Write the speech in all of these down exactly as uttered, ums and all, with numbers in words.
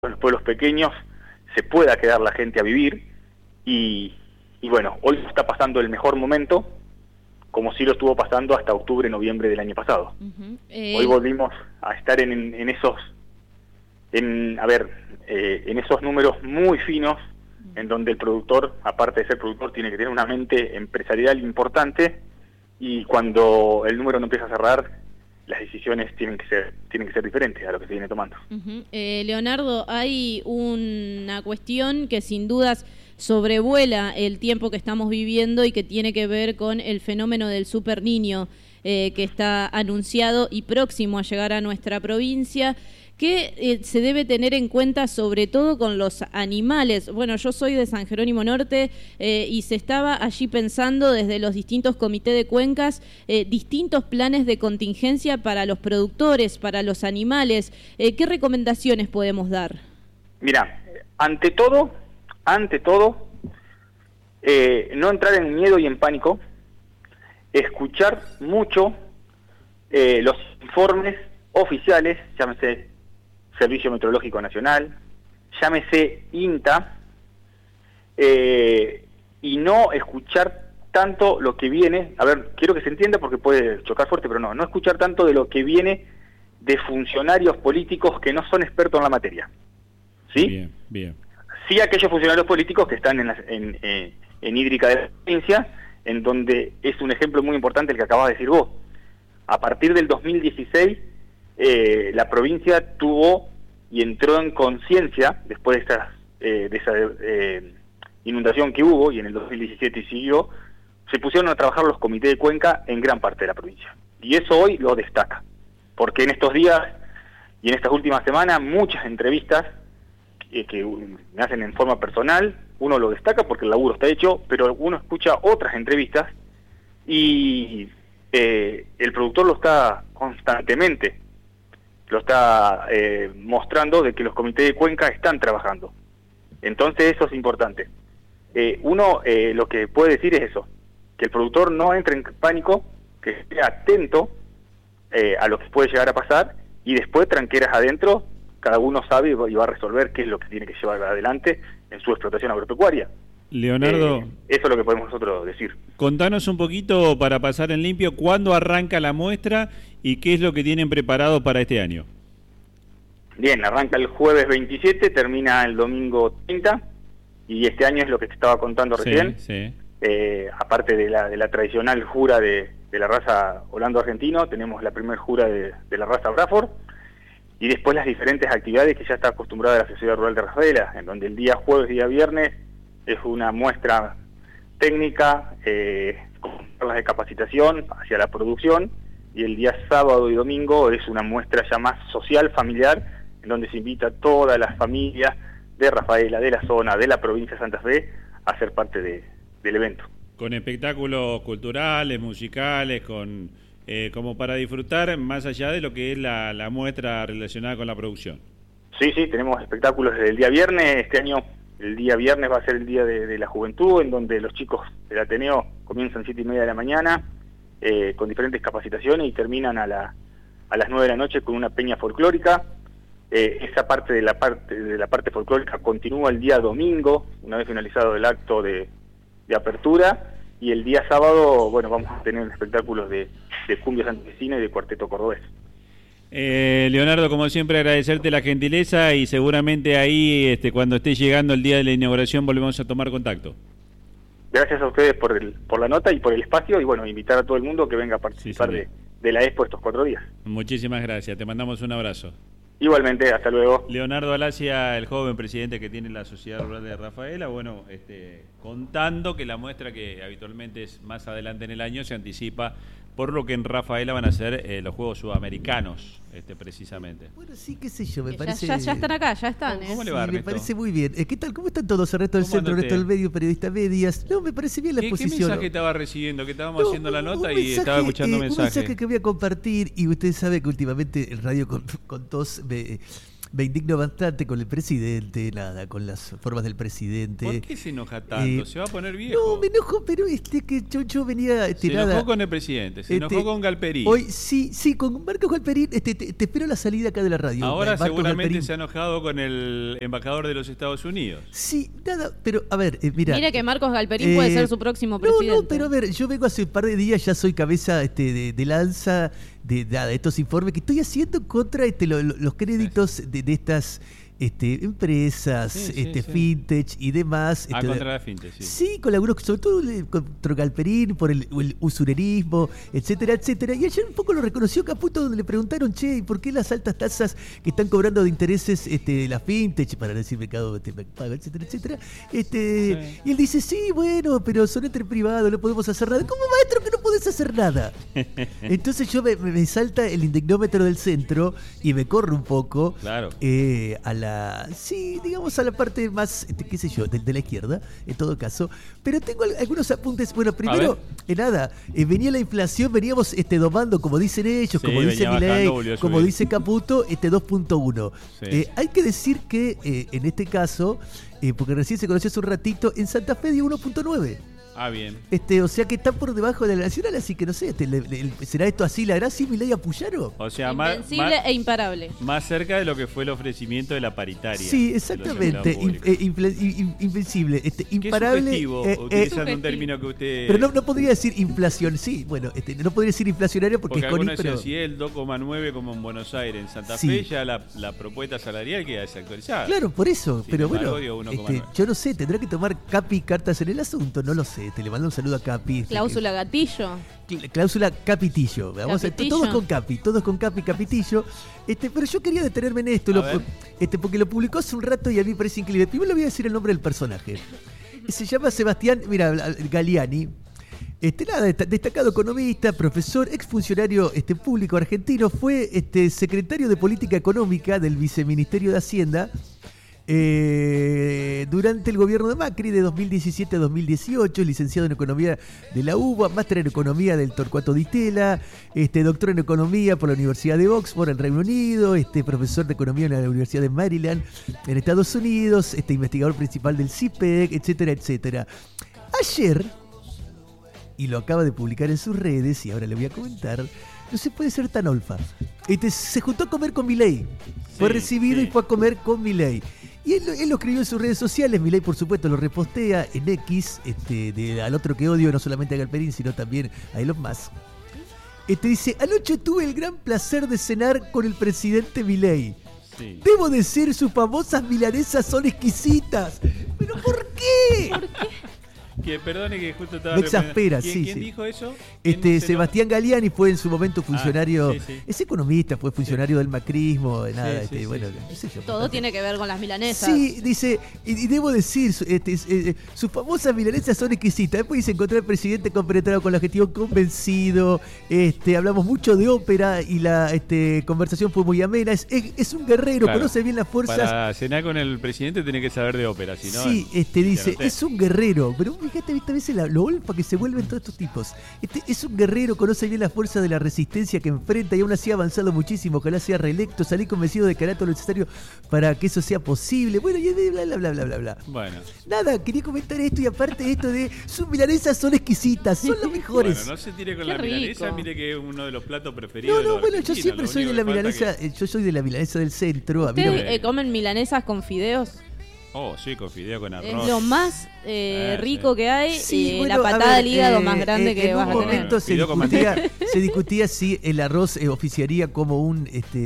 en los pueblos pequeños se pueda quedar la gente a vivir y, y bueno, hoy está pasando el mejor momento, como si lo estuvo pasando hasta octubre, noviembre del año pasado. Uh-huh. eh... Hoy volvimos a estar en, en, en esos, en, a ver, eh, en esos números muy finos, uh-huh. en donde el productor, aparte de ser productor, tiene que tener una mente empresarial importante, y cuando el número no empieza a cerrar, las decisiones tienen que ser tienen que ser diferentes a lo que se viene tomando. Uh-huh. eh, Leonardo, hay una cuestión que sin dudas sobrevuela el tiempo que estamos viviendo y que tiene que ver con el fenómeno del Super Niño, eh, que está anunciado y próximo a llegar a nuestra provincia. ¿Qué eh, se debe tener en cuenta sobre todo con los animales? Bueno, yo soy de San Jerónimo Norte eh, y se estaba allí pensando desde los distintos comités de cuencas eh, distintos planes de contingencia para los productores, para los animales. Eh, ¿Qué recomendaciones podemos dar? Mira, ante todo, ante todo, eh, no entrar en miedo y en pánico, escuchar mucho eh, los informes oficiales, llámese Servicio Meteorológico Nacional, llámese INTA, eh, y no escuchar tanto lo que viene, a ver, quiero que se entienda porque puede chocar fuerte, pero no, no escuchar tanto de lo que viene de funcionarios políticos que no son expertos en la materia, ¿sí? Bien, bien. Sí, aquellos funcionarios políticos que están en, la, en, eh, en hídrica de la provincia, en donde es un ejemplo muy importante el que acabas de decir vos. A partir del dos mil dieciséis, eh, la provincia tuvo y entró en conciencia, después de, estas, eh, de esa eh, inundación que hubo, y en el dos mil diecisiete siguió, se pusieron a trabajar los comités de cuenca en gran parte de la provincia. Y eso hoy lo destaca, porque en estos días y en estas últimas semanas, muchas entrevistas eh, que me hacen en forma personal, uno lo destaca porque el laburo está hecho, pero uno escucha otras entrevistas y eh, el productor lo está constantemente lo está eh, mostrando de que los comités de cuenca están trabajando. Entonces eso es importante. Eh, uno eh, lo que puede decir es eso, que el productor no entre en pánico, que esté atento eh, a lo que puede llegar a pasar, y después tranqueras adentro, cada uno sabe y va a resolver qué es lo que tiene que llevar adelante en su explotación agropecuaria. Leonardo, eh, eso es lo que podemos nosotros decir. Contanos un poquito, para pasar en limpio, ¿cuándo arranca la muestra y qué es lo que tienen preparado para este año? Bien, arranca el jueves veintisiete, termina el domingo treinta, y este año es lo que te estaba contando recién. Sí, sí. Eh, aparte de la, de la tradicional jura de, de la raza holando-argentino, tenemos la primer jura de, de la raza Braford, y después las diferentes actividades que ya está acostumbrada la Sociedad Rural de Rafaela, en donde el día jueves y día viernes es una muestra técnica, eh, con charlas de capacitación hacia la producción, y el día sábado y domingo es una muestra ya más social, familiar, en donde se invita a todas las familias de Rafaela, de la zona, de la provincia de Santa Fe, a ser parte de, del evento. Con espectáculos culturales, musicales, con eh, como para disfrutar más allá de lo que es la, la muestra relacionada con la producción. Sí, sí, tenemos espectáculos desde el día viernes. Este año el día viernes va a ser el Día de, de la Juventud, en donde los chicos del Ateneo comienzan siete y media de la mañana, eh, con diferentes capacitaciones, y terminan a, la, a las nueve de la noche con una peña folclórica. Eh, esa parte de la parte de la parte folclórica continúa el día domingo, una vez finalizado el acto de, de apertura, y el día sábado, bueno, vamos a tener espectáculos de, de cumbia santafesina y de cuarteto cordobés. Eh, Leonardo, como siempre, agradecerte la gentileza, y seguramente ahí, este, cuando esté llegando el día de la inauguración, volvemos a tomar contacto. Gracias a ustedes por el, por la nota y por el espacio, y bueno, invitar a todo el mundo que venga a participar sí, de, de la Expo estos cuatro días. Muchísimas gracias, te mandamos un abrazo. Igualmente, hasta luego. Leonardo Alacia, el joven presidente que tiene la Sociedad Rural de Rafaela, bueno, este, contando que la muestra, que habitualmente es más adelante en el año, se anticipa, por lo que en Rafaela van a ser eh, los Juegos Sudamericanos, este, precisamente. Bueno, sí, qué sé yo, me ya, parece... Ya, ya están acá, ya están. ¿Cómo, cómo ¿eh? le va, sí, me parece muy bien. ¿Qué tal? ¿Cómo están todos? El resto del centro, el resto del medio, periodista medias. No, me parece bien la ¿Qué, exposición. ¿Qué mensaje estaba recibiendo? Que estábamos no, haciendo la nota mensaje, y estaba escuchando eh, mensajes. Un mensaje que voy a compartir, y usted sabe que últimamente el radio con, con tos me, me indigno bastante con el presidente, nada, con las formas del presidente. ¿Por qué se enoja tanto? Eh, ¿Se va a poner viejo? No, me enojo, pero este que yo, yo venía... Este, se nada, enojó con el presidente, se este, enojó con Galperín. Hoy sí, sí, con Marcos Galperín, este, te, te espero la salida acá de la radio. Ahora Marcos seguramente Galperín. se ha enojado con el embajador de los Estados Unidos. Sí, nada, pero a ver, eh, mira... Mira que Marcos Galperín eh, puede ser su próximo presidente. No, no, pero a ver, yo vengo hace un par de días, ya soy cabeza este, de, de lanza de, de, de estos informes que estoy haciendo contra este, lo, lo, los créditos de, de estas... Este, empresas, sí, sí, este, sí. fintech y demás. Ah, este, contra la fintech, sí. Sí, con algunos, sobre todo contra Galperín, por el, el usurerismo, etcétera, etcétera. Y ayer un poco lo reconoció Caputo, donde le preguntaron, che, ¿y por qué las altas tasas que están cobrando de intereses este, la fintech, para decir mercado este, pago, etcétera, etcétera? Este, sí. Y él dice, sí, bueno, pero son entre privados, no podemos hacer nada. ¿Cómo, maestro, que no podés hacer nada? Entonces yo me, me salta el indignómetro del centro y me corro un poco claro. eh, a la sí, digamos a la parte más, este, qué sé yo, de, de la izquierda, en todo caso. Pero tengo algunos apuntes. Bueno, primero, eh, nada, eh, venía la inflación, veníamos este, domando, como dicen ellos, sí, como dice Milei, como subir. dice Caputo, este dos punto uno. Sí. Eh, hay que decir que eh, en este caso, eh, porque recién se conoció hace un ratito, en Santa Fe dio uno punto nueve. Ah, bien. Este, o sea que está por debajo de la nacional, así que no sé, este, le, le, ¿será esto así la gracia y Milei a Puyaro? O sea, invencible más, e imparable. Más cerca de lo que fue el ofrecimiento de la paritaria. Sí, exactamente, in, eh, infle, in, invencible, este, imparable. Qué subjetivo, eh, utilizando eh, un término que usted... Pero no, no podría decir inflación, sí, bueno, este, no podría decir inflacionario porque, porque es con I, pero... si es el dos coma nueve como en Buenos Aires, en Santa sí. Fe, ya la, la propuesta salarial queda desactualizada. Claro, por eso, Sin pero embargo, bueno, este, yo no sé, tendrá que tomar Capi cartas en el asunto, no lo sé, te le mando un saludo a Capi. Cláusula que, gatillo. Cláusula Capitillo. Vamos Capitillo. A, todos con Capi, todos con Capi, Capitillo. Este, pero yo quería detenerme en esto, lo, este, porque lo publicó hace un rato y a mí me parece increíble. Primero le voy a decir el nombre del personaje. Se llama Sebastián, mira, Galiani. Este, nada, destacado economista, profesor, exfuncionario este, público argentino, fue este, secretario de Política Económica del Viceministerio de Hacienda. Eh, durante el gobierno de Macri de dos mil diecisiete a dos mil dieciocho, licenciado en Economía de la U B A, máster en Economía del Torcuato Di Tella, este, doctor en Economía por la Universidad de Oxford en Reino Unido, este, profesor de Economía en la Universidad de Maryland en Estados Unidos, este, investigador principal del C I P E C, etcétera, etcétera. Ayer, y lo acaba de publicar en sus redes, y ahora le voy a comentar, no se puede ser tan olfa. Este, se juntó a comer con Milei. Fue sí, recibido sí. y fue a comer con Milei. Y él, él lo escribió en sus redes sociales. Milei, por supuesto, lo repostea en X, este, de, al otro que odio, no solamente a Galperín, sino también a Elon Musk. Este, dice, anoche tuve el gran placer de cenar con el presidente Milei. Sí. Debo decir, sus famosas milanesas son exquisitas. ¿Pero por qué? ¿Por qué? Que perdone que justo estaba... Me exaspera, ¿Quién, sí. ¿Quién sí. dijo eso? Este, Sebastián Galiani fue en su momento funcionario, ah, sí, sí. es economista, fue funcionario sí. del macrismo, de nada, sí, este, sí, bueno, sí. no sé yo. Todo bastante. tiene que ver con las milanesas. Sí, dice, y, y debo decir, este, eh, sus famosas milanesas son exquisitas. Después dice, encontré al presidente compenetrado con la gestión, convencido, este, hablamos mucho de ópera y la este, conversación fue muy amena. Es, es, es un guerrero, claro. Conoce bien las fuerzas. Para cenar con el presidente tiene que saber de ópera, si no... Sí, este, dice, es un guerrero, pero fíjate, viste, a veces la, lo olfa que se vuelven todos estos tipos. Este es un guerrero, conoce bien la fuerza de la resistencia que enfrenta y aún así ha avanzado muchísimo. Ojalá sea reelecto, salí convencido de que hará todo lo necesario para que eso sea posible. Bueno, y bla, bla, bla, bla, bla, bla. Bueno. Nada, quería comentar esto y aparte esto de sus milanesas son exquisitas, son los mejores. Bueno, no se tire con Qué la rico. milanesa, mire que es uno de los platos preferidos. No, no, de bueno, yo siempre soy de la milanesa, que... yo soy de la milanesa del centro. A mí ¿Ustedes no... eh, comen milanesas con fideos? Oh, sí, con fideo, con arroz. Es lo más eh, eh, rico sí. que hay. Sí, eh, bueno, la patada ver, al hígado eh, más grande eh, que en vas un a tener. momento se Fideo con discutía, se discutía si el arroz eh, oficiaría como un,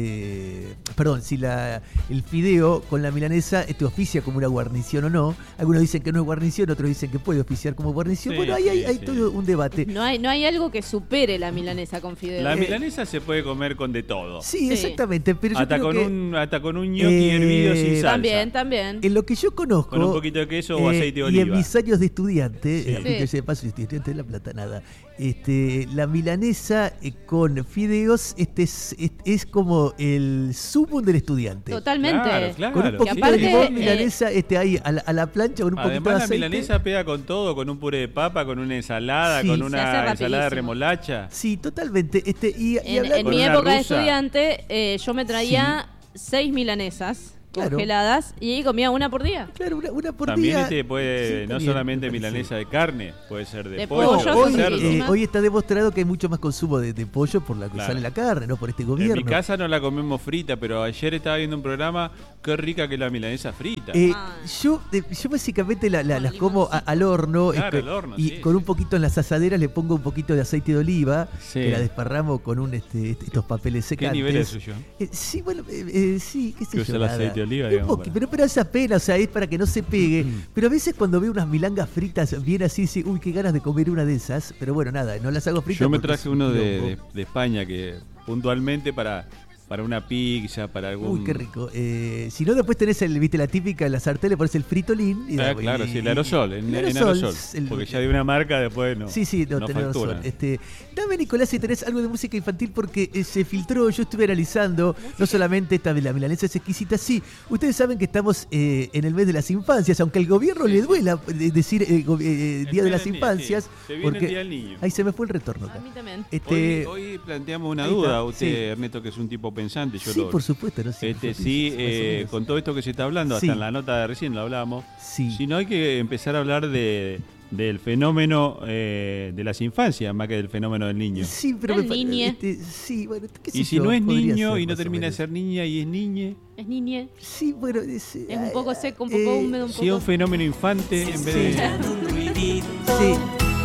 este, perdón, si la el fideo con la milanesa este, oficia como una guarnición o no. Algunos dicen que no es guarnición, otros dicen que puede oficiar como guarnición. Sí, bueno, ahí sí, hay, hay sí. todo un debate. No hay, no hay algo que supere la milanesa con fideos. La Eh, milanesa se puede comer con de todo. Sí, Sí. exactamente, pero yo Hasta creo con, que un, hasta con un gnocchi eh, hervido sin salsa. También, también. en lo que yo conozco, Con un poquito de queso o eh, aceite de y oliva. en mis años de estudiante, Sí. eh, dicho sea de paso, estudiante de La Plata, nada. Este, la milanesa eh, con fideos este es, es, es como el zumo del estudiante. Totalmente. Claro, claro. Con un poquito aparte, de limón, eh, milanesa este, ahí a la, a la plancha con un Además poquito de la aceite. milanesa pega con todo, con un puré de papa, con una ensalada, Sí. con Se hace una ensalada de rapidísimo. remolacha. Sí, totalmente. Este, y, y En, hablando- en mi Con una época de rusa. estudiante, eh, yo me traía seis milanesas Claro. congeladas y comía una por día. Claro, una, una por También día. este puede, Sí, no también, solamente me parece. milanesa de carne, puede ser de, De pollo, pollo, de hoy, cerdo. eh, hoy está demostrado que hay mucho más consumo de, de pollo por la que Claro. sale la carne, ¿no? Por este En gobierno. mi casa no la comemos frita, pero ayer estaba viendo un programa, qué rica que es la milanesa frita. Eh, Ah. yo, eh, yo básicamente la- la- Con las como a- limoncito. al horno, Claro, eh, al horno, y sí, con sí. un poquito en las asaderas le pongo un poquito de aceite de oliva, Sí. que la desparramo con un este, este- estos papeles ¿Qué secantes. nivel es suyo? Eh, sí, bueno, eh, eh, sí, qué sé Que yo. usa el nada. aceite de oliva, Un digamos, poqui- para- pero, pero hace pena, o sea, es para que no se pegue. Pero a veces cuando veo unas milangas fritas bien así, dice, uy, qué ganas de comer una de esas. Pero bueno, nada, no las hago fritas. Yo me porque es traje un uno de, quilombo. de- de España que puntualmente para, para una pizza, para algún... Uy, qué rico. Eh, si no, después tenés el, viste, la típica, en la sartén le pones el fritolín. Y Ah, da- claro, y- sí, el aerosol, en, el en aerosol, aerosol. el- Porque ya de una marca después no, Sí, sí, no, no tenés facturan. razón. Este, dame, Nicolás, si tenés algo de música infantil, porque eh, se filtró, yo estuve analizando, no solamente esta de la milanesa es exquisita, sí, ustedes saben que estamos eh, en el mes de las infancias, aunque al gobierno le duela eh, decir eh, go- eh, El Día de mes las del niño, Infancias, sí. Se viene porque el Día del Niño. ahí se me fue el retorno A acá. mí también. Este, Hoy, hoy planteamos una ahí está, duda, usted, sí. Ernesto, que es un tipo pensante, yo sí, lo... por supuesto, no sé. Este, sí, eh, con todo esto que se está hablando, hasta Sí. en la nota de recién lo hablábamos, Sí. si no hay que empezar a hablar de, del fenómeno eh, de las infancias más que del fenómeno del niño. Sí, pero El me pa- niñe. este, sí, bueno, qué sé Y si yo, no es podría niño ser, y no más o termina de menos. ser niña y es niñe, Es niñe. Sí, bueno, es, Es un poco seco, un poco eh, húmedo, un si es un poco... fenómeno infante en vez Sí. de... Sí.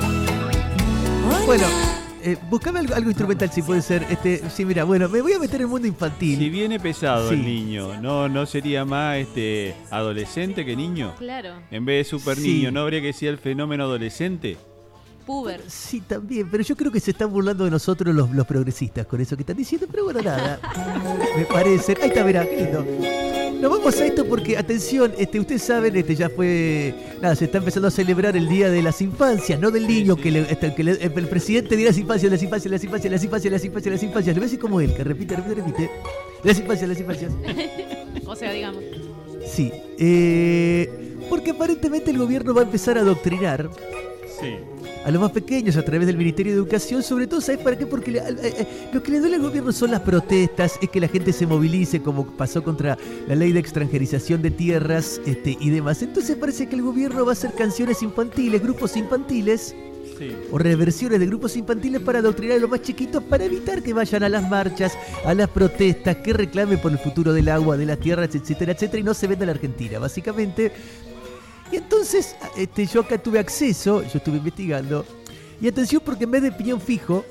Bueno, eh, buscame algo, algo instrumental si puede ser. Este, sí, mira, bueno, me voy a meter en el mundo infantil. Si viene pesado Sí. el niño, ¿no no sería más este adolescente que niño? Claro. En vez de super Sí. niño, ¿no habría que ser el fenómeno adolescente? Puber. Sí, también, pero yo creo que se están burlando de nosotros los, los progresistas con eso que están diciendo, pero bueno, nada. Me parece. Ahí está, mirá, qué lindo. Nos vamos a esto porque, atención, este, ustedes saben, este ya fue. Nada, se está empezando a celebrar el Día de las Infancias, no del Sí, niño, sí. que, le- este, que le- el presidente de las infancias, las infancias, las infancias, las infancias, las infancias, las infancias. Le voy a decir como él, que repite, repite, repite. Las infancias, las infancias. O sea, digamos. Sí, eh, porque aparentemente el gobierno va a empezar a adoctrinar Sí. a los más pequeños a través del Ministerio de Educación, sobre todo, ¿sabes para qué? Porque le- eh, eh, lo que le duele al gobierno son las protestas, es que la gente se movilice, como pasó contra la ley de extranjerización de tierras este, y demás. Entonces parece que el gobierno va a hacer canciones infantiles, grupos infantiles, Sí. o reversiones de grupos infantiles para adoctrinar a los más chiquitos, para evitar que vayan a las marchas, a las protestas, que reclamen por el futuro del agua, de las tierras, etcétera, etcétera, y no se venda a la Argentina, básicamente. Y entonces, este, yo acá tuve acceso, yo estuve investigando, y atención porque en vez de piñón fijo,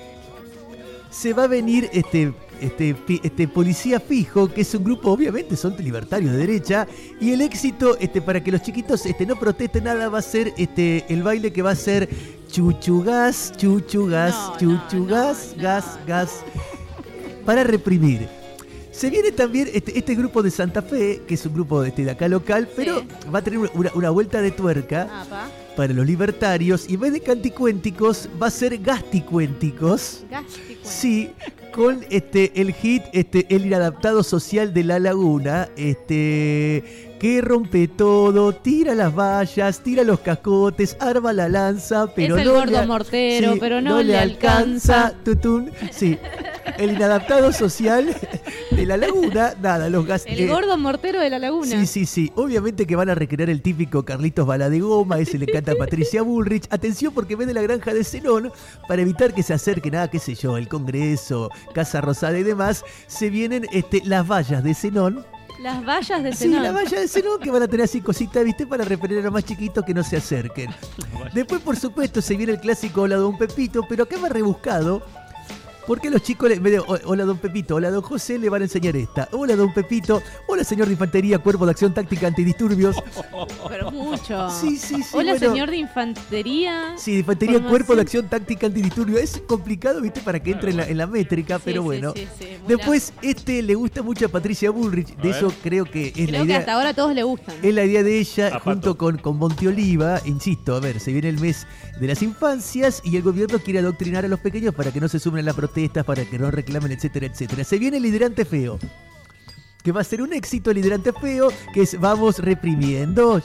se va a venir este, este, pi- este policía fijo, que es un grupo, obviamente, son libertarios de derecha, y el éxito, este, para que los chiquitos este, no protesten nada, va a ser este, el baile que va a ser chuchugás, chuchugás, No, no, chuchugás, no, no. gas, gas, para reprimir. Se viene también este, este grupo de Santa Fe, que es un grupo este, de acá local, pero Sí. va a tener una, una vuelta de tuerca Ah, pa. para los libertarios, y en vez de canticuénticos va a ser gasticuénticos. Gástico. Sí, con este el hit este El Inadaptado Social de La Laguna, este que rompe todo, tira las vallas, tira los cascotes, arma la lanza, pero Es el no gordo le- mortero, pero no le alcanza. tutún. Sí, el Inadaptado Social de La Laguna, nada, los gas El eh, gordo mortero de la laguna. Sí, sí, sí. Obviamente que van a recrear el típico Carlitos Bala de Goma, ese le encanta a Patricia Bullrich. Atención porque en vez de la granja de Zenón, para evitar que se acerque nada, qué sé yo, el Congreso, Casa Rosada y demás, se vienen este, las vallas de Zenón. Las vallas de Sí, Zenón. la valla de Zenón que van a tener así cositas, ¿viste? Para repeler a los más chiquitos que no se acerquen. Después, por supuesto, se viene el clásico Hola Don Pepito, pero acá va rebuscado. Porque los chicos, en vez de "O- hola don Pepito, hola don José", le van a enseñar esta. Hola don Pepito, hola señor de infantería, cuerpo de acción táctica antidisturbios. Pero mucho. Sí, sí, sí. Hola, bueno. señor de infantería. Sí, de infantería, Formación. cuerpo de acción táctica antidisturbios. Es complicado, viste, para que entre en, la, en la métrica, Sí, pero sí, bueno. sí, sí, muy Después, este le gusta mucho a Patricia Bullrich, A de ver. eso creo que es Creo la que idea. hasta ahora a todos le gustan. Es la idea de ella, A Pato. junto con, con Monte Oliva, insisto, a ver, se viene el mes de las infancias y el gobierno quiere adoctrinar a los pequeños para que no se sumen a las protestas, para que no reclamen, etcétera, etcétera. Se viene el hidrante feo, que va a ser un éxito el hidrante feo, que es vamos reprimiendo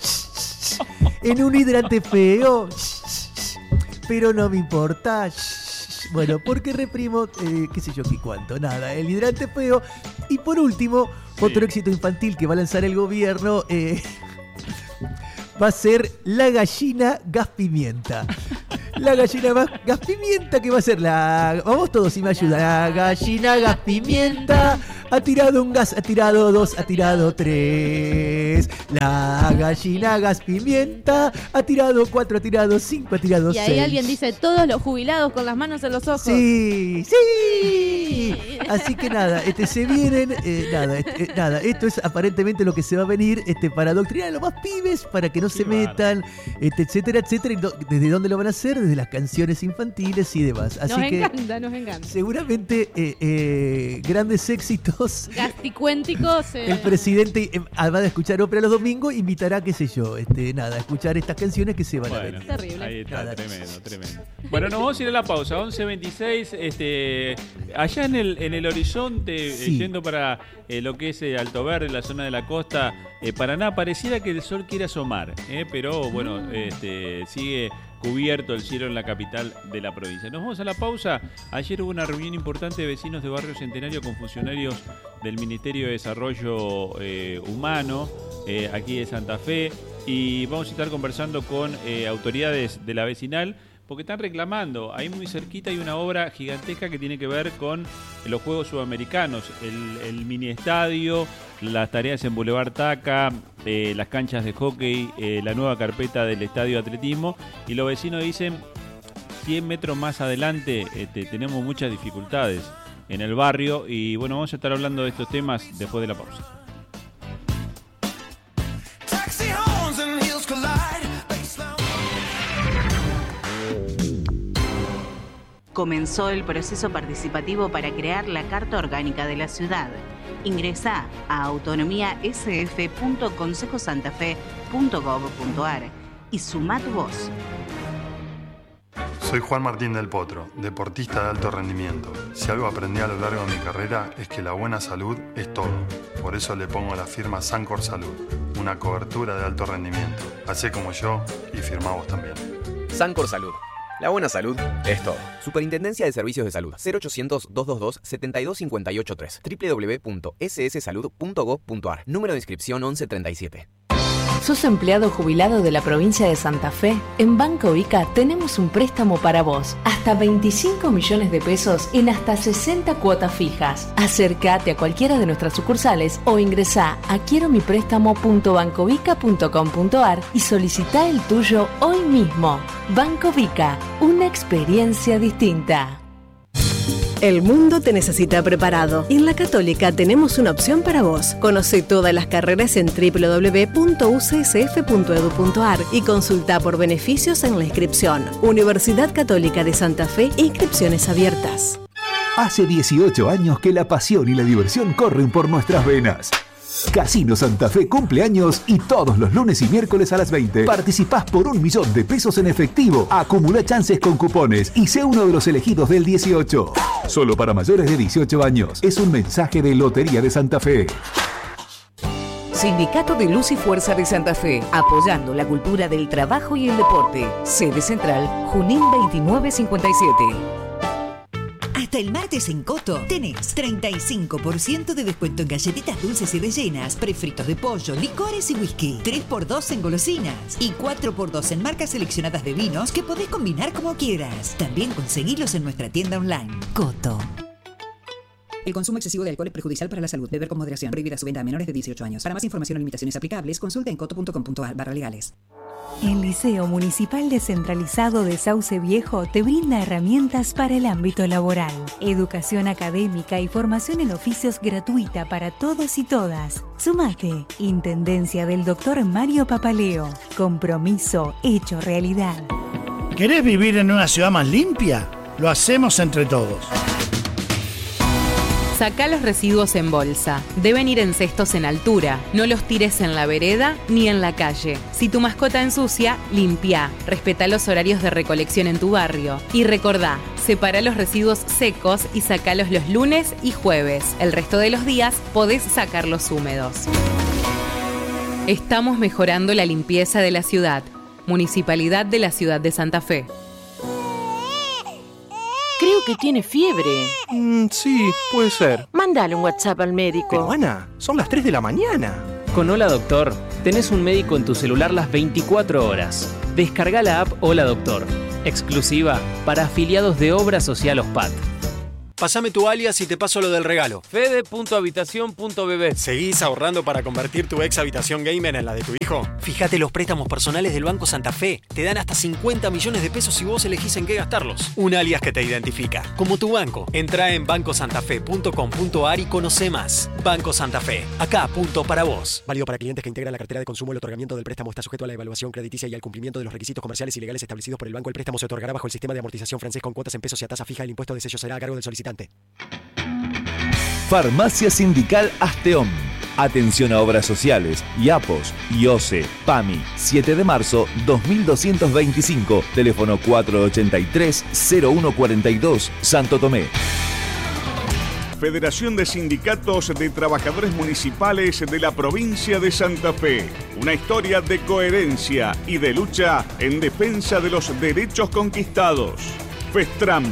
en un hidrante feo, pero no me importa. Bueno, porque reprimo, eh, qué sé yo, qué cuánto, nada, el hidrante feo. Y por último, Otro éxito infantil que va a lanzar el gobierno eh, va a ser la gallina gas pimienta. La gallina más gas pimienta, que va a ser la... Vamos todos si me ayuda. La gallina gas pimienta ha tirado un gas, ha tirado dos, ha tirado tres. La gallina gas pimienta ha tirado cuatro, ha tirado cinco, ha tirado y seis. Y ahí alguien dice, todos los jubilados con las manos en los ojos. Sí, sí. Así que nada, este se vienen, eh, nada, este, eh, nada, esto es aparentemente lo que se va a venir este, para adoctrinar a los más pibes, para que no se metan, este, etcétera, etcétera. Y do, ¿desde dónde lo van a hacer? Desde las canciones infantiles y demás. Así nos que encanta, nos encanta. Seguramente eh, eh, grandes éxitos. Gasticuénticos. Eh. El presidente, eh, además de escuchar ópera los domingos, invitará, qué sé yo, este, nada, a escuchar estas canciones que se van bueno, a ver. Terrible. Ahí está, nada. tremendo, tremendo. Bueno, nos vamos a ir a la pausa, once veintiséis. Este, allá en el, en el horizonte, Sí. eh, yendo para eh, lo que es eh, Alto Verde, la zona de la costa, eh, Paraná, pareciera que el sol quiere asomar, eh, pero bueno, este, sigue cubierto el cielo en la capital de la provincia. Nos vamos a la pausa. Ayer hubo una reunión importante de vecinos de Barrio Centenario con funcionarios del Ministerio de Desarrollo eh, Humano, eh, aquí de Santa Fe, y vamos a estar conversando con eh, autoridades de la vecinal, porque están reclamando. Ahí muy cerquita hay una obra gigantesca que tiene que ver con los Juegos Sudamericanos, el, el mini estadio, las tareas en Boulevard Taca, eh, las canchas de hockey, eh, la nueva carpeta del estadio de atletismo, y los vecinos dicen, cien metros más adelante este, tenemos muchas dificultades en el barrio, y bueno, vamos a estar hablando de estos temas después de la pausa. Comenzó el proceso participativo para crear la Carta Orgánica de la Ciudad. Ingresá a autonomía s f punto consejo santa fe punto gov punto a r y sumá tu voz. Soy Juan Martín del Potro, deportista de alto rendimiento. Si algo aprendí a lo largo de mi carrera es que la buena salud es todo. Por eso le pongo la firma Sancor Salud, una cobertura de alto rendimiento. Hacé como yo y firmá vos también. Sancor Salud. La buena salud es todo. Superintendencia de Servicios de Salud. cero ochocientos, doscientos veintidós, setenta y dos cincuenta y ocho tres. doble u doble u doble u punto s s salud punto gov punto a r. Número de inscripción once treinta y siete. ¿Sos empleado jubilado de la provincia de Santa Fe? En Banco Vica tenemos un préstamo para vos. Hasta veinticinco millones de pesos en hasta sesenta cuotas fijas. Acércate a cualquiera de nuestras sucursales o ingresá a quiero mi préstamo punto bancovica punto com punto a r y solicitá el tuyo hoy mismo. Banco Vica, una experiencia distinta. El mundo te necesita preparado. En la Católica tenemos una opción para vos. Conoce todas las carreras en doble u doble u doble u punto u c s f punto e d u punto a r y consulta por beneficios en la inscripción. Universidad Católica de Santa Fe, inscripciones abiertas. Hace dieciocho años que la pasión y la diversión corren por nuestras venas. Casino Santa Fe cumple años y todos los lunes y miércoles a las veinte participás por un millón de pesos en efectivo. Acumula chances con cupones y sé uno de los elegidos del dieciocho. Solo para mayores de dieciocho años. Es un mensaje de Lotería de Santa Fe. Sindicato de Luz y Fuerza de Santa Fe, apoyando la cultura del trabajo y el deporte. Sede central, Junín veintinueve cincuenta y siete. Hasta el martes en Coto tenés treinta y cinco por ciento de descuento en galletitas dulces y rellenas, prefritos de pollo, licores y whisky, tres por dos en golosinas y cuatro por dos en marcas seleccionadas de vinos que podés combinar como quieras. También conseguilos en nuestra tienda online. Coto. El consumo excesivo de alcohol es perjudicial para la salud. Beber con moderación. Prohibida su venta a menores de dieciocho años. Para más información o limitaciones aplicables, consulta en coto punto com punto a r barra legales. El Liceo Municipal Descentralizado de Sauce Viejo te brinda herramientas para el ámbito laboral, educación académica y formación en oficios gratuita para todos y todas. Sumate. Intendencia del doctor Mario Papaleo. Compromiso hecho realidad. ¿Querés vivir en una ciudad más limpia? Lo hacemos entre todos. Sacá los residuos en bolsa. Deben ir en cestos en altura. No los tires en la vereda ni en la calle. Si tu mascota ensucia, limpia. Respetá los horarios de recolección en tu barrio. Y recordá, separa los residuos secos y sacalos los lunes y jueves. El resto de los días podés sacarlos húmedos. Estamos mejorando la limpieza de la ciudad. Municipalidad de la Ciudad de Santa Fe. Creo que tiene fiebre. Mm, sí, puede ser. Mándale un WhatsApp al médico. Pero Ana, son las tres de la mañana. Con Hola Doctor, tenés un médico en tu celular las veinticuatro horas. Descarga la app Hola Doctor, exclusiva para afiliados de Obra Social OSPAT. Pásame tu alias y te paso lo del regalo. Fede punto habitación punto b b. ¿Seguís ahorrando para convertir tu ex habitación gamer en la de tu hijo? Fíjate los préstamos personales del Banco Santa Fe. Te dan hasta cincuenta millones de pesos si vos elegís en qué gastarlos. Un alias que te identifica, como tu banco. Entrá en banco santa fe punto com punto a r y conoce más. Banco Santa Fe. Acá, punto para vos. Válido para clientes que integran la cartera de consumo. El otorgamiento del préstamo está sujeto a la evaluación crediticia y al cumplimiento de los requisitos comerciales y legales establecidos por el banco. El préstamo se otorgará bajo el sistema de amortización francés con cuotas en pesos y a tasa fija. El impuesto de sello será a cargo del solicitante. Farmacia Sindical Asteón. Atención a obras sociales, IAPOS, IOSE, PAMI, siete de marzo dos mil doscientos veinticinco, teléfono cuatro ochenta y tres cero uno cuarenta y dos, Santo Tomé. Federación de Sindicatos de Trabajadores Municipales de la provincia de Santa Fe. Una historia de coherencia y de lucha en defensa de los derechos conquistados. FESTRAM.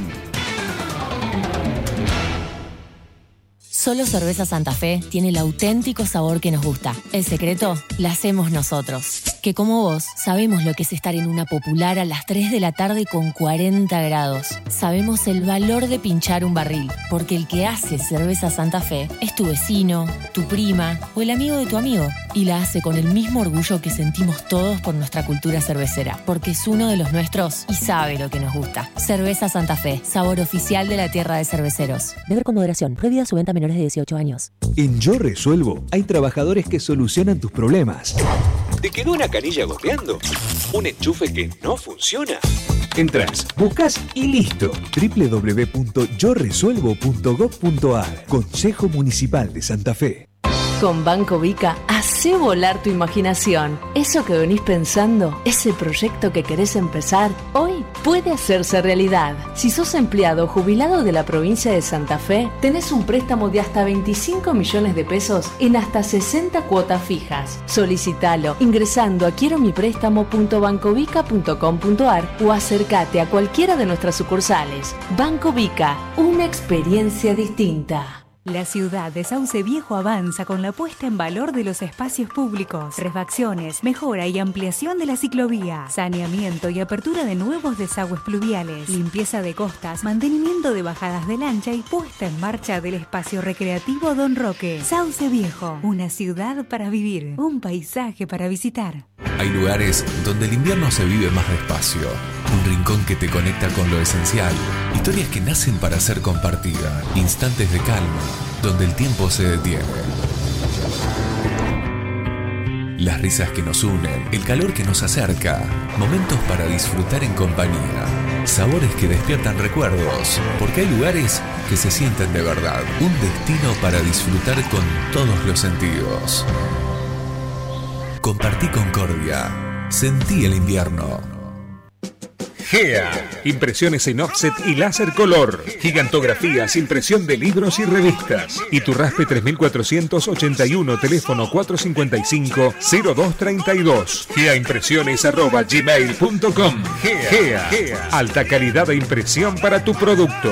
Solo Cerveza Santa Fe tiene el auténtico sabor que nos gusta. El secreto la hacemos nosotros. Que como vos, sabemos lo que es estar en una popular a las tres de la tarde con cuarenta grados. Sabemos el valor de pinchar un barril, porque el que hace Cerveza Santa Fe es tu vecino, tu prima o el amigo de tu amigo. Y la hace con el mismo orgullo que sentimos todos por nuestra cultura cervecera, porque es uno de los nuestros y sabe lo que nos gusta. Cerveza Santa Fe, sabor oficial de la tierra de cerveceros. Beber con moderación. Prohibida su venta a menores de dieciocho años. En Yo Resuelvo hay trabajadores que solucionan tus problemas. ¿Te quedó una canilla goteando? ¿Un enchufe que no funciona? Entrás, buscas y listo. doble u doble u doble u punto yo resuelvo punto gob punto a r. Consejo Municipal de Santa Fe. Con Banco Vica, hacé volar tu imaginación. Eso que venís pensando, ese proyecto que querés empezar, hoy puede hacerse realidad. Si sos empleado o jubilado de la provincia de Santa Fe, tenés un préstamo de hasta veinticinco millones de pesos en hasta sesenta cuotas fijas. Solicitalo ingresando a quiero mi préstamo punto bancovica punto com punto a r o acércate a cualquiera de nuestras sucursales. Banco Vica, una experiencia distinta. La ciudad de Sauce Viejo avanza con la puesta en valor de los espacios públicos, refacciones, mejora y ampliación de la ciclovía, saneamiento y apertura de nuevos desagües pluviales, limpieza de costas, mantenimiento de bajadas de lancha y puesta en marcha del espacio recreativo Don Roque. Sauce Viejo, una ciudad para vivir, un paisaje para visitar. Hay lugares donde el invierno se vive más despacio, un rincón que te conecta con lo esencial, historias que nacen para ser compartidas, instantes de calma, donde el tiempo se detiene. Las risas que nos unen, el calor que nos acerca, momentos para disfrutar en compañía, sabores que despiertan recuerdos, porque hay lugares que se sienten de verdad, un destino para disfrutar con todos los sentidos. Compartí Concordia, sentí el invierno. GEA, impresiones en offset y láser color, gigantografías, impresión de libros y revistas. Iturraspe tres mil cuatrocientos ochenta y uno, teléfono cuatro cinco cinco cero dos tres dos. geaimpresiones arroba gmail punto com. GEA, GEA, alta calidad de impresión para tu producto.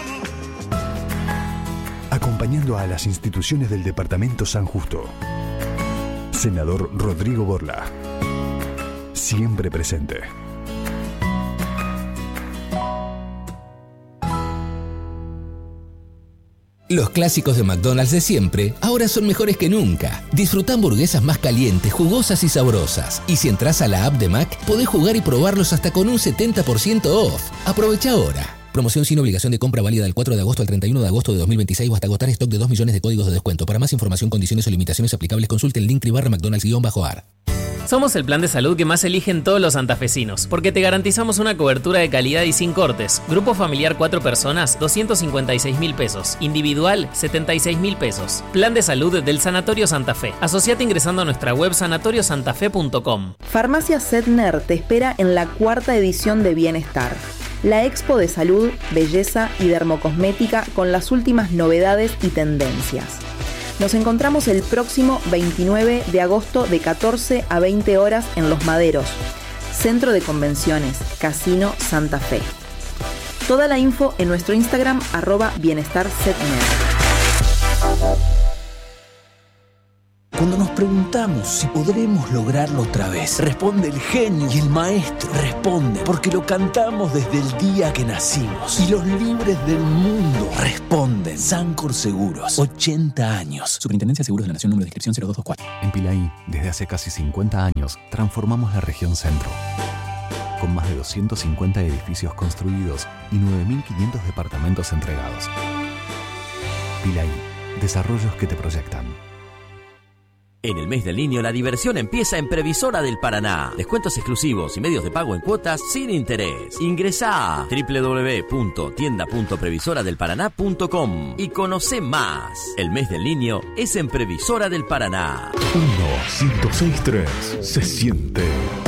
Acompañando a las instituciones del Departamento San Justo. Senador Rodrigo Borla. Siempre presente. Los clásicos de McDonald's de siempre ahora son mejores que nunca. Disfruta hamburguesas más calientes, jugosas y sabrosas. Y si entras a la app de Mac, podés jugar y probarlos hasta con un setenta por ciento off. Aprovecha ahora. Promoción sin obligación de compra válida del cuatro de agosto al treinta y uno de agosto de dos mil veintiséis o hasta agotar stock de dos millones de códigos de descuento. Para más información, condiciones o limitaciones aplicables, consulte el link barra McDonald's-A R. Somos el plan de salud que más eligen todos los santafesinos, porque te garantizamos una cobertura de calidad y sin cortes. Grupo familiar cuatro personas, doscientos cincuenta y seis mil pesos. Individual, setenta y seis mil pesos. Plan de salud del Sanatorio Santa Fe. Asociate ingresando a nuestra web sanatorio santa fe punto com. Farmacia Setner te espera en la cuarta edición de Bienestar. La expo de salud, belleza y dermocosmética con las últimas novedades y tendencias. Nos encontramos el próximo veintinueve de agosto de catorce a veinte horas en Los Maderos, Centro de Convenciones, Casino Santa Fe. Toda la info en nuestro Instagram, arroba bienestarsetner. Cuando nos preguntamos si podremos lograrlo otra vez, responde el genio y el maestro. Responde porque lo cantamos desde el día que nacimos. Y los libres del mundo responden. Sancor Seguros, ochenta años. Superintendencia de Seguros de la Nación, número de inscripción cero dos dos cuatro. En Pilaí, desde hace casi cincuenta años, transformamos la región centro. Con más de doscientos cincuenta edificios construidos y nueve mil quinientos departamentos entregados. Pilaí, desarrollos que te proyectan. En el mes del niño, la diversión empieza en Previsora del Paraná. Descuentos exclusivos y medios de pago en cuotas sin interés. Ingresá a doble u doble u doble u punto tienda punto previsora del paraná punto com y conocé más. El mes del niño es en Previsora del Paraná. uno, ciento seis punto tres. Se siente.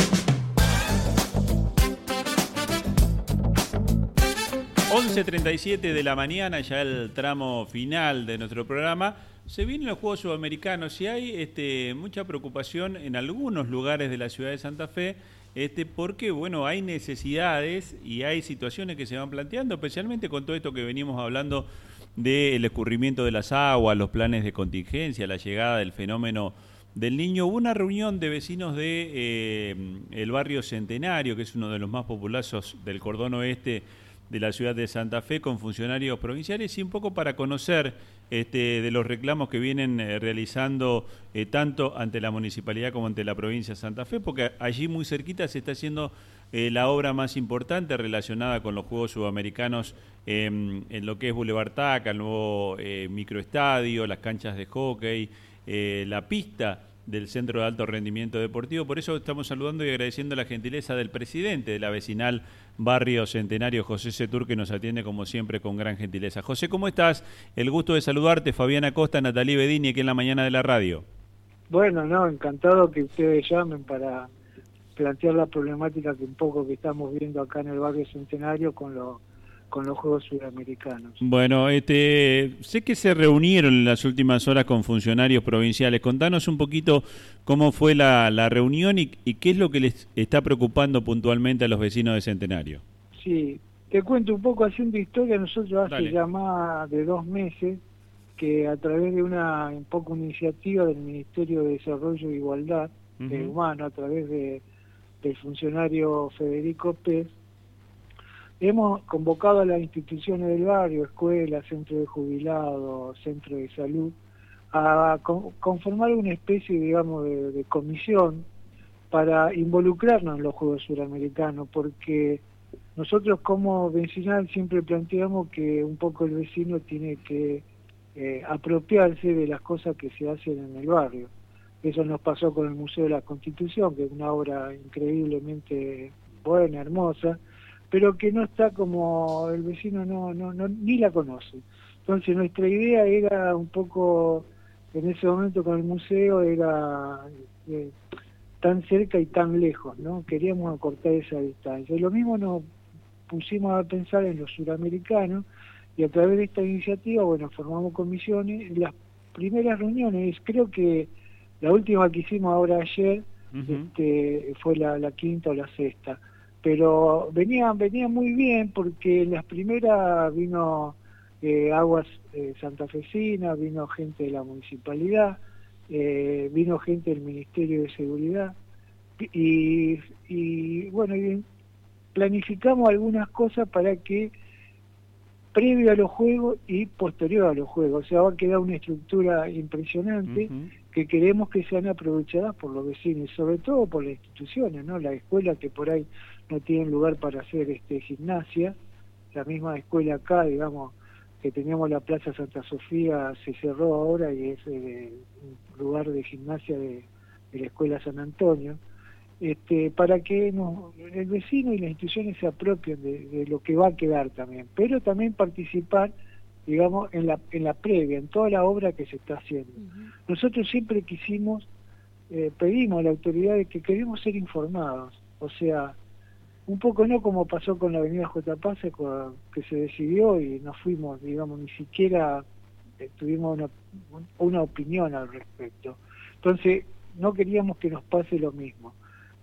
once treinta y siete de la mañana, ya el tramo final de nuestro programa. Se vienen los Juegos Sudamericanos y hay este, mucha preocupación en algunos lugares de la ciudad de Santa Fe, este, porque bueno, hay necesidades y hay situaciones que se van planteando, especialmente con todo esto que venimos hablando del escurrimiento de las aguas, los planes de contingencia, la llegada del fenómeno del Niño. Hubo una reunión de vecinos de eh, el barrio Centenario, que es uno de los más populosos del cordón oeste de la ciudad de Santa Fe, con funcionarios provinciales y un poco para conocer este, de los reclamos que vienen eh, realizando eh, tanto ante la municipalidad como ante la provincia de Santa Fe, porque allí muy cerquita se está haciendo eh, la obra más importante relacionada con los Juegos Sudamericanos eh, en lo que es Boulevard Taca, el nuevo eh, microestadio, las canchas de hockey, eh, la pista del Centro de Alto Rendimiento Deportivo. Por eso estamos saludando y agradeciendo la gentileza del presidente de la vecinal Barrio Centenario, José Setur, que nos atiende como siempre con gran gentileza. José, ¿cómo estás? El gusto de saludarte. Fabiana Costa, Natalí Bedini, aquí en la mañana de la radio. Bueno, no, encantado que ustedes llamen para plantear la problemática que un poco que estamos viendo acá en el Barrio Centenario con los con los Juegos Sudamericanos. Bueno, este, sé que se reunieron en las últimas horas con funcionarios provinciales. Contanos un poquito cómo fue la, la reunión y, y qué es lo que les está preocupando puntualmente a los vecinos de Centenario. Sí, te cuento un poco haciendo historia. Nosotros hace Dale. ya más de dos meses que a través de una un poco una iniciativa del Ministerio de Desarrollo e Igualdad uh-huh. eh, Humano, a través de del funcionario Federico Pez, hemos convocado a las instituciones del barrio, escuelas, centro de jubilados, centro de salud, a con, conformar una especie, digamos, de, de comisión para involucrarnos en los Juegos Suramericanos, porque nosotros como vecinal siempre planteamos que un poco el vecino tiene que eh, apropiarse de las cosas que se hacen en el barrio. Eso nos pasó con el Museo de la Constitución, que es una obra increíblemente buena, hermosa, pero que no está como el vecino no, no, no ni la conoce. Entonces nuestra idea era un poco, en ese momento con el museo, era eh, tan cerca y tan lejos, ¿no? Queríamos acortar esa distancia. Y lo mismo nos pusimos a pensar en los suramericanos, y a través de esta iniciativa, bueno, formamos comisiones. Las primeras reuniones, creo que la última que hicimos ahora ayer, uh-huh. este, fue la, la quinta o la sexta, pero venía, venía muy bien porque en las primeras vino eh, Aguas eh, Santafesina, vino gente de la municipalidad, eh, vino gente del Ministerio de Seguridad y, y bueno, y planificamos algunas cosas para que previo a los juegos y posterior a los juegos, o sea, va a quedar una estructura impresionante uh-huh. que queremos que sean aprovechadas por los vecinos, y sobre todo por las instituciones, ¿no? La escuela que por ahí no tienen lugar para hacer este gimnasia, la misma escuela acá, digamos, que teníamos la Plaza Santa Sofía, se cerró ahora y es eh, un lugar de gimnasia de, de la Escuela San Antonio, este, para que no, el vecino y las instituciones se apropien de, de lo que va a quedar también, pero también participar, digamos, en la, en la previa, en toda la obra que se está haciendo. Uh-huh. Nosotros siempre quisimos, eh, pedimos a la autoridad de que queremos ser informados, o sea, un poco no como pasó con la avenida J. Paz, que se decidió y no fuimos, digamos, ni siquiera eh, tuvimos una, una opinión al respecto. Entonces, no queríamos que nos pase lo mismo.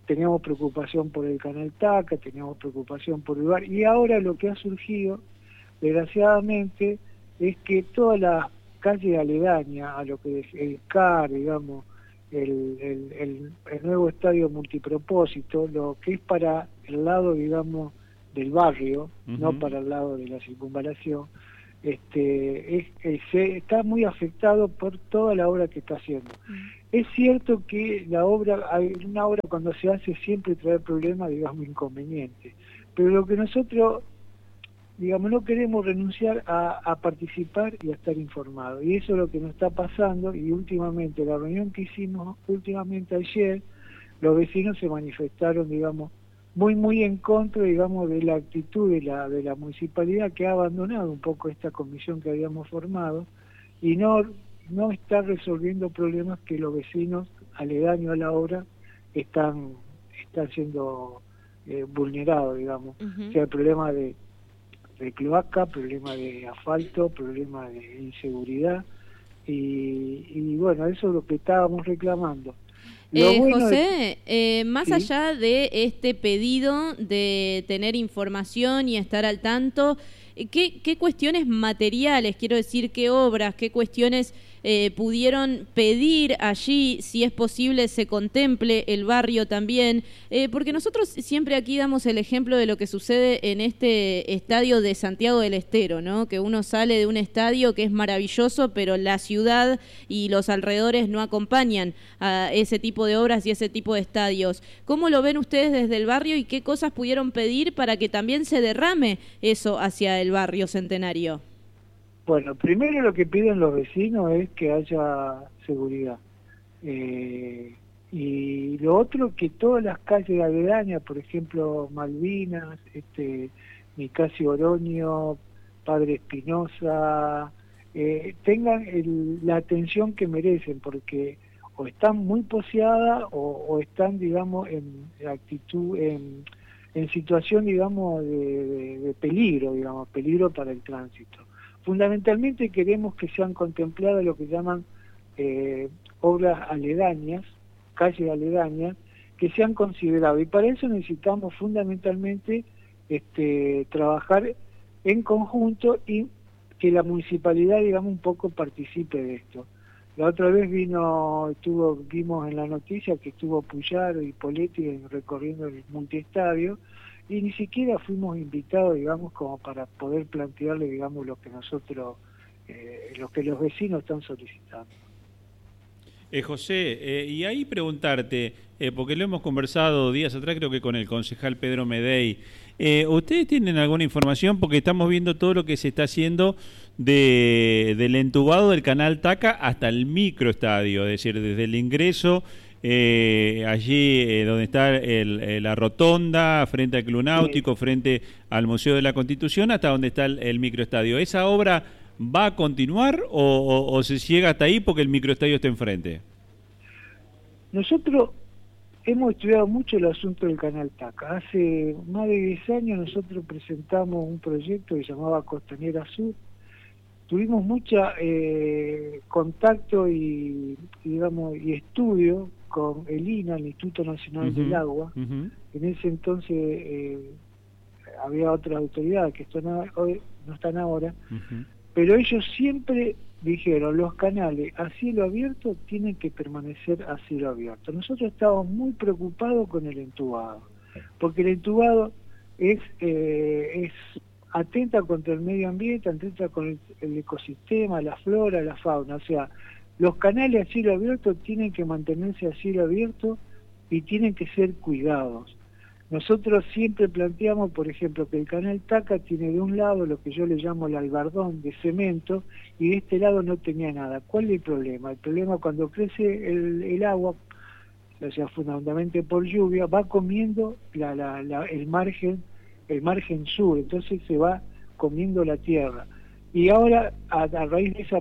teníamos preocupación por el Canal Taca, teníamos preocupación por el bar, y ahora lo que ha surgido, desgraciadamente, es que todas las calles aledañas a lo que es el C A R, digamos, el, el, el, el nuevo estadio multipropósito, lo que es para el lado, digamos, del barrio, uh-huh. no para el lado de la circunvalación, este, es, es, está muy afectado por toda la obra que está haciendo. Uh-huh. Es cierto que la obra, una obra cuando se hace siempre trae problemas, digamos, inconvenientes, pero lo que nosotros, digamos, no queremos renunciar a, a participar y a estar informados, y eso es lo que nos está pasando. Y últimamente, la reunión que hicimos últimamente ayer, los vecinos se manifestaron, digamos, muy muy en contra, digamos, de la actitud de la, de la municipalidad, que ha abandonado un poco esta comisión que habíamos formado, y no, no está resolviendo problemas que los vecinos aledaños a la obra están, están siendo eh, vulnerados, digamos. Uh-huh. O sea, el problema de de cloaca, problema de asfalto, problema de inseguridad, y, y bueno, eso es lo que estábamos reclamando. Eh, bueno José, es... eh, más ¿sí? allá de este pedido de tener información y estar al tanto, ¿qué, qué cuestiones materiales, quiero decir, qué obras, qué cuestiones eh, pudieron pedir allí, si es posible se contemple el barrio también? Eh, porque nosotros siempre aquí damos el ejemplo de lo que sucede en este estadio de Santiago del Estero, ¿no? Que uno sale de un estadio que es maravilloso, pero la ciudad y los alrededores no acompañan a ese tipo de obras y ese tipo de estadios. ¿Cómo lo ven ustedes desde el barrio y qué cosas pudieron pedir para que también se derrame eso hacia el barrio Centenario? Bueno, primero lo que piden los vecinos es que haya seguridad. Eh, y lo otro, que todas las calles aledañas, por ejemplo, Malvinas, este, Nicasio Oroño, Padre Espinosa, eh, tengan el, la atención que merecen, porque o están muy poseadas o, o están, digamos, en actitud, en, en situación, digamos, de, de, de peligro, digamos, peligro para el tránsito. Fundamentalmente queremos que sean contempladas lo que llaman eh, obras aledañas, calles aledañas, que sean considerables. Y para eso necesitamos fundamentalmente este, trabajar en conjunto y que la municipalidad, digamos, un poco participe de esto. La otra vez vino, estuvo, vimos en la noticia que estuvo Puyaro y Poletti recorriendo el multiestadio, y ni siquiera fuimos invitados, digamos, como para poder plantearle, digamos, lo que nosotros, eh, lo que los vecinos están solicitando. Eh, José, eh, y ahí preguntarte, eh, porque lo hemos conversado días atrás, creo que con el concejal Pedro Medey, eh, ¿ustedes tienen alguna información? Porque estamos viendo todo lo que se está haciendo de, del entubado del Canal Taca hasta el microestadio, es decir, desde el ingreso, Eh, allí eh, donde está el, eh, la rotonda, frente al Club Náutico, frente al Museo de la Constitución, hasta donde está el, el microestadio. ¿Esa obra va a continuar o, o, o se llega hasta ahí porque el microestadio está enfrente? Nosotros hemos estudiado mucho el asunto del Canal Taca. Hace más de diez años nosotros presentamos un proyecto que se llamaba Costanera Sur. Tuvimos mucha eh, contacto y, y, digamos, y estudio con el I N A, el Instituto Nacional uh-huh, del Agua. Uh-huh. En ese entonces eh, había otras autoridades que están hoy, no están ahora, uh-huh. pero ellos siempre dijeron, los canales a cielo abierto tienen que permanecer a cielo abierto. Nosotros estábamos muy preocupados con el entubado, porque el entubado es, eh, es atenta contra el medio ambiente, atenta con el, el ecosistema, la flora, la fauna, o sea, los canales a cielo abierto tienen que mantenerse a cielo abierto y tienen que ser cuidados. Nosotros siempre planteamos, por ejemplo, que el Canal Taca tiene de un lado lo que yo le llamo el albardón de cemento y de este lado no tenía nada. ¿Cuál es el problema? El problema cuando crece el, el agua, o sea, fundamentalmente por lluvia, va comiendo la, la, la, el margen el margen sur, entonces se va comiendo la tierra. Y ahora, a, a raíz de esa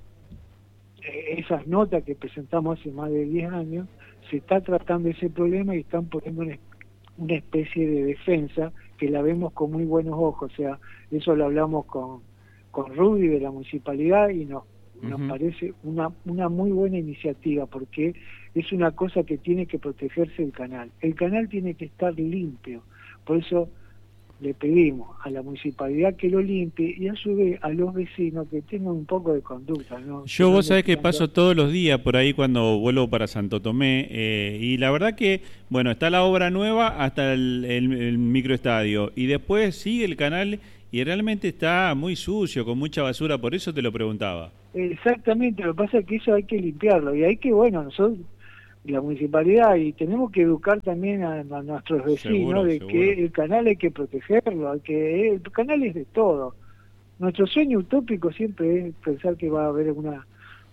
esas notas que presentamos hace más de diez años, se está tratando ese problema y están poniendo una, una especie de defensa que la vemos con muy buenos ojos. O sea, eso lo hablamos con, con Rudy de la municipalidad y nos, nos Ujú. parece una, una muy buena iniciativa, porque es una cosa que tiene que protegerse el canal. El canal tiene que estar limpio, por eso le pedimos a la municipalidad que lo limpie y a su vez a los vecinos que tengan un poco de conducta, ¿no? Yo Que no vos sabés que le- paso todos los días por ahí cuando vuelvo para Santo Tomé eh, y la verdad que, bueno, está la obra nueva hasta el, el, el microestadio y después sigue el canal y realmente está muy sucio, con mucha basura, por eso te lo preguntaba. Exactamente, lo que pasa es que eso hay que limpiarlo y hay que, bueno, nosotros, la municipalidad, y tenemos que educar también a, a nuestros vecinos Seguro, de seguro. que el canal hay que protegerlo, hay que el canal es de todo. Nuestro sueño utópico siempre es pensar que va a haber una,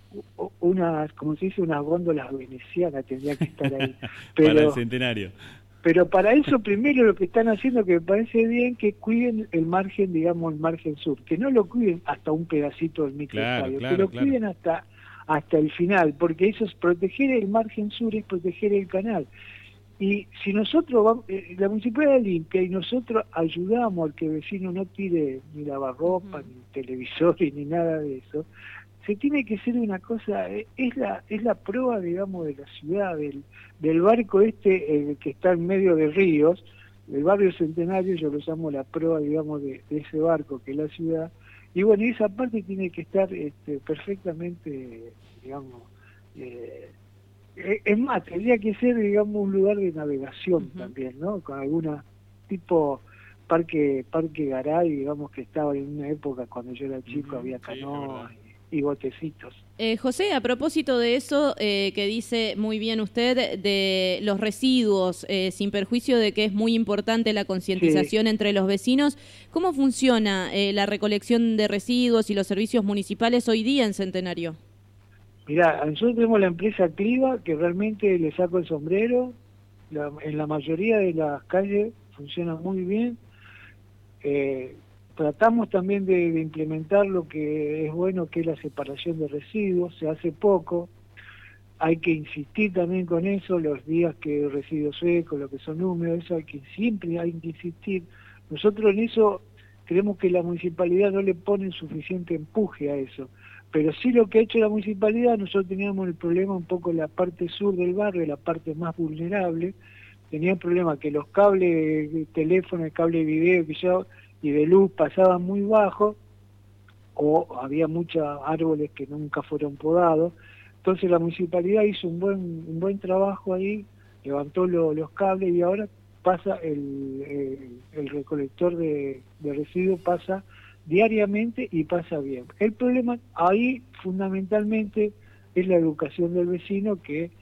una como se dice, unas góndolas venecianas, tendría que estar ahí. Para el Pero, centenario. pero para eso primero lo que están haciendo, que me parece bien, que cuiden el margen, digamos, el margen sur, que no lo cuiden hasta un pedacito del microestadio, claro, que lo claro. cuiden hasta hasta el final, porque eso es proteger el margen sur, es proteger el canal. Y si nosotros vamos, eh, la municipalidad limpia y nosotros ayudamos al que el vecino no tire ni lavarropa, uh-huh. ni televisores, ni nada de eso, se tiene que ser una cosa, eh, es la es la prueba, digamos, de la ciudad, del, del barco este eh, que está en medio de ríos, el barrio Centenario, yo lo llamo la prueba, digamos, de, de ese barco que es la ciudad. Y bueno, esa parte tiene que estar este, perfectamente, digamos, eh, es más, tendría que ser, digamos, un lugar de navegación uh-huh. también, ¿no? Con alguna tipo parque parque Garay, digamos, que estaba en una época cuando yo era chico, uh-huh. había canoas y, y botecitos. Eh, José, a propósito de eso eh, que dice muy bien usted, de los residuos, eh, sin perjuicio de que es muy importante la concientización sí. entre los vecinos, ¿cómo funciona eh, la recolección de residuos y los servicios municipales hoy día en Centenario? Mirá, nosotros tenemos la empresa Cliva, que realmente le saco el sombrero, la, en la mayoría de las calles funciona muy bien. Eh, Tratamos también de, de implementar lo que es bueno, que es la separación de residuos, se hace poco, hay que insistir también con eso, los días que residuos secos, lo que son húmedos, eso hay que siempre hay que insistir. Nosotros en eso creemos que la municipalidad no le pone suficiente empuje a eso, pero sí lo que ha hecho la municipalidad, nosotros teníamos el problema un poco en la parte sur del barrio, la parte más vulnerable, tenía el problema que los cables de teléfono, el cable de video, que ya y de luz pasaban muy bajo, o había muchos árboles que nunca fueron podados. Entonces la municipalidad hizo un buen un buen trabajo ahí, levantó lo, los cables y ahora pasa el, el, el recolector de, de residuos, pasa diariamente y pasa bien. El problema ahí fundamentalmente es la educación del vecino, que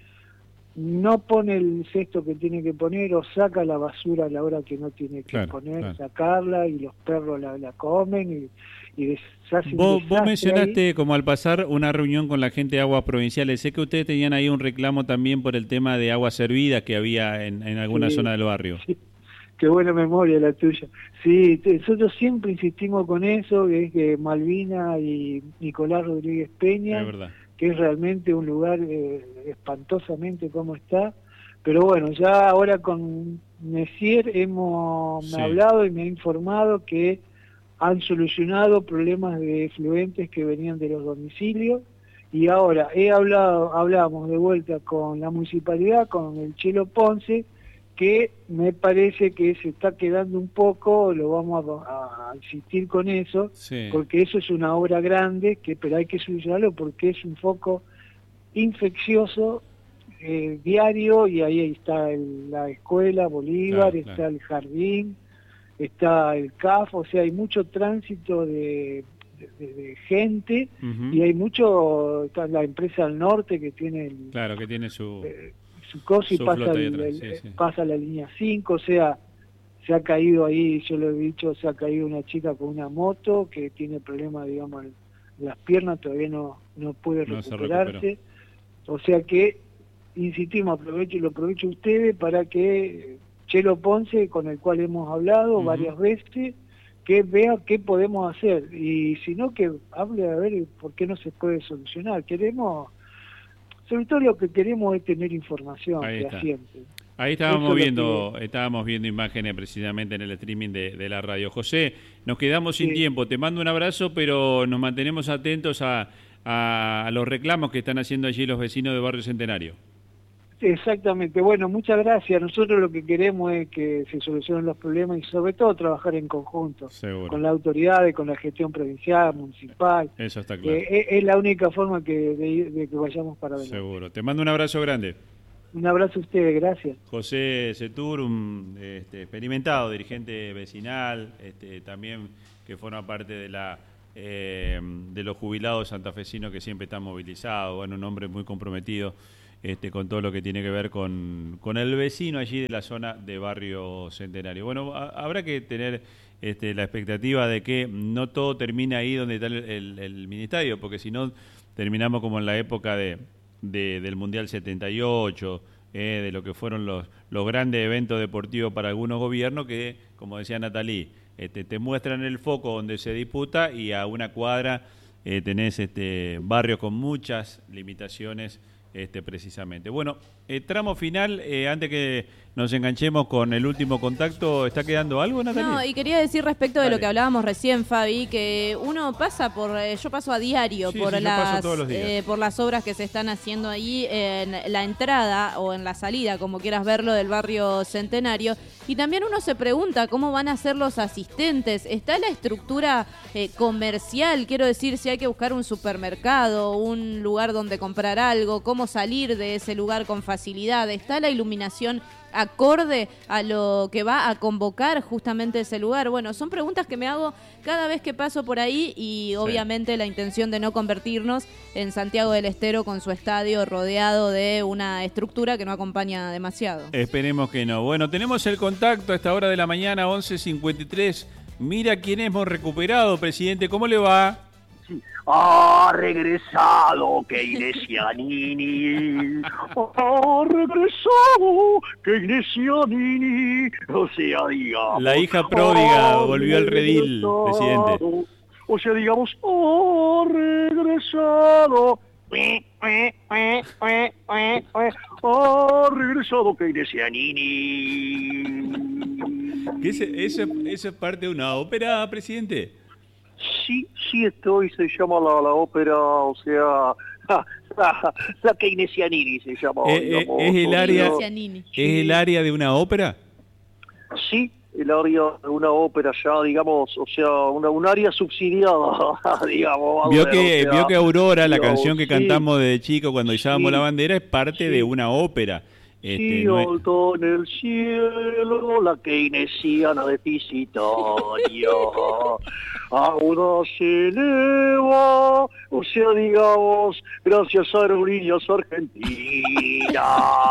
no pone el cesto que tiene que poner o saca la basura a la hora que no tiene que claro, poner, claro. sacarla, y los perros la, la comen y, y deshacen. Vos, vos mencionaste ahí. Como al pasar una reunión con la gente de Aguas Provinciales, sé que ustedes tenían ahí un reclamo también por el tema de agua servida que había en, en alguna sí, zona del barrio. Sí. Qué buena memoria la tuya. Sí, nosotros siempre insistimos con eso, que es que Malvina y Nicolás Rodríguez Peña, es verdad. que es realmente un lugar eh, espantosamente como está, pero bueno, ya ahora con Messier hemos sí. me ha hablado y me ha informado que han solucionado problemas de fluentes que venían de los domicilios, y ahora he hablado, hablamos de vuelta con la municipalidad, con el Chelo Ponce, que me parece que se está quedando un poco, lo vamos a, a insistir con eso, sí. porque eso es una obra grande, que pero hay que solucionarlo porque es un foco infeccioso eh, diario, y ahí está el, la escuela Bolívar, claro, está claro. el jardín, está el C A F, o sea, hay mucho tránsito de, de, de gente, uh-huh. y hay mucho, está la empresa del norte que tiene el, claro, que tiene su... Eh, su cosa y su pasa, el, el, sí, sí. pasa la línea cinco, o sea, se ha caído ahí, yo lo he dicho, se ha caído una chica con una moto que tiene problemas, digamos, en las piernas, todavía no, no puede no recuperarse, o sea que, insistimos, aprovecho lo aprovecho ustedes para que Chelo Ponce, con el cual hemos hablado uh-huh. varias veces, que vea qué podemos hacer, y si no, que hable a ver por qué no se puede solucionar. Queremos... Sobre todo lo que queremos es tener información fehaciente. Ahí estábamos viendo, que... estábamos viendo imágenes precisamente en el streaming de, de la radio. José, nos quedamos sin sí. tiempo. Te mando un abrazo, pero nos mantenemos atentos a, a, a los reclamos que están haciendo allí los vecinos de Barrio Centenario. Exactamente, bueno, muchas gracias. Nosotros lo que queremos es que se solucionen los problemas y sobre todo trabajar en conjunto. Seguro. Con las autoridades, con la gestión provincial, municipal. Eso está claro. Eh, es, es la única forma que de, de que vayamos para adelante. Seguro. Te mando un abrazo grande. Un abrazo a ustedes, gracias. José Setur, un este, experimentado dirigente vecinal, este, también que forma parte de la eh, de los jubilados santafesinos que siempre están movilizados, bueno, un hombre muy comprometido este, con todo lo que tiene que ver con, con el vecino allí de la zona de Barrio Centenario. Bueno, a, habrá que tener este, la expectativa de que no todo termine ahí donde está el, el, el ministerio, porque si no terminamos como en la época de, de del Mundial setenta y ocho, eh, de lo que fueron los, los grandes eventos deportivos para algunos gobiernos que, como decía Natalí, este, te muestran el foco donde se disputa y a una cuadra eh, tenés este, barrios con muchas limitaciones. Este, precisamente. Bueno, eh, tramo final, eh, antes que nos enganchemos con el último contacto, ¿está quedando algo, Natalia? No, y quería decir respecto Dale. de lo que hablábamos recién, Fabi, que uno pasa por, eh, yo paso a diario Sí, por, sí, yo paso las, todos los días. eh, por las obras que se están haciendo ahí en la entrada o en la salida, como quieras verlo, del barrio Centenario, y también uno se pregunta cómo van a ser los asistentes. ¿Está la estructura eh, comercial? Quiero decir, si hay que buscar un supermercado, un lugar donde comprar algo, cómo salir de ese lugar con facilidad. ¿Está la iluminación acorde a lo que va a convocar justamente ese lugar? Bueno, son preguntas que me hago cada vez que paso por ahí y obviamente sí. La intención de no convertirnos en Santiago del Estero con su estadio rodeado de una estructura que no acompaña demasiado. Esperemos que no. Bueno, tenemos el contacto a esta hora de la mañana, once cincuenta y tres. Mira quién hemos recuperado, presidente. ¿Cómo le va? Ha regresado Keynesianini, ha regresado Keynesianini, o sea, digamos... La hija pródiga volvió al redil, presidente. O sea, digamos, ha regresado... Ha regresado Keynesianini. ¿Qué es, eso, ¿Eso es parte de una ópera, presidente? Sí, sí estoy, se llama la, la ópera, o sea, la, la Keynesianini se llama. ¿Es, digamos, es, el área, sí. ¿Es el área de una ópera? Sí, el área de una ópera ya, digamos, o sea, una, un área subsidiada, digamos. Vio ver, que, o sea, vio que Aurora, la digamos, canción que sí, cantamos de chico cuando izábamos sí, la bandera, es parte sí, de una ópera. Este, sí, no es... alto en el cielo, la keynesiana deficitaria, ahora se eleva, o sea, digamos, gracias a aerolíneas argentinas.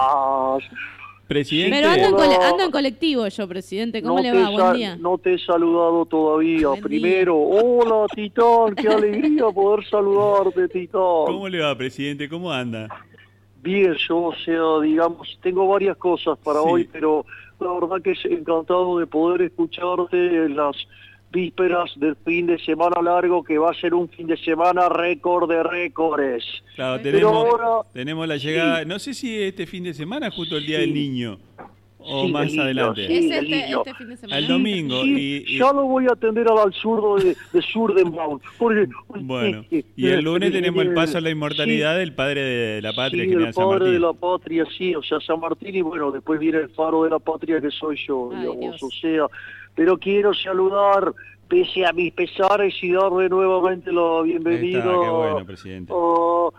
Presidente. Pero ando en, cole ando en colectivo yo, presidente. ¿Cómo no le va? Buen día. No te he saludado todavía. Buen Primero, día. Hola, Titán, qué alegría poder saludarte, Titán. ¿Cómo le va, presidente? ¿Cómo anda? Bien, yo, o sea, digamos, tengo varias cosas para sí. hoy, pero la verdad que es encantado de poder escucharte en las vísperas del fin de semana largo, que va a ser un fin de semana récord de récords. Claro, tenemos, ahora, tenemos la llegada, sí. no sé si este fin de semana, justo el Día sí. del Niño, o sí, más niño, adelante. Sí, es este, este fin de semana. El domingo. Sí, y, y... Ya lo voy a atender al absurdo de, de Surdenbaum. Porque, bueno, y el lunes tenemos el paso a la inmortalidad sí. del padre de la patria, sí, que el padre de la patria, sí, o sea, San Martín, y bueno, después viene el faro de la patria, que soy yo, Ay, digamos, Dios. o sea, pero quiero saludar, pese a mis pesares, y darle nuevamente la bienvenida. Está, qué bueno, presidente. A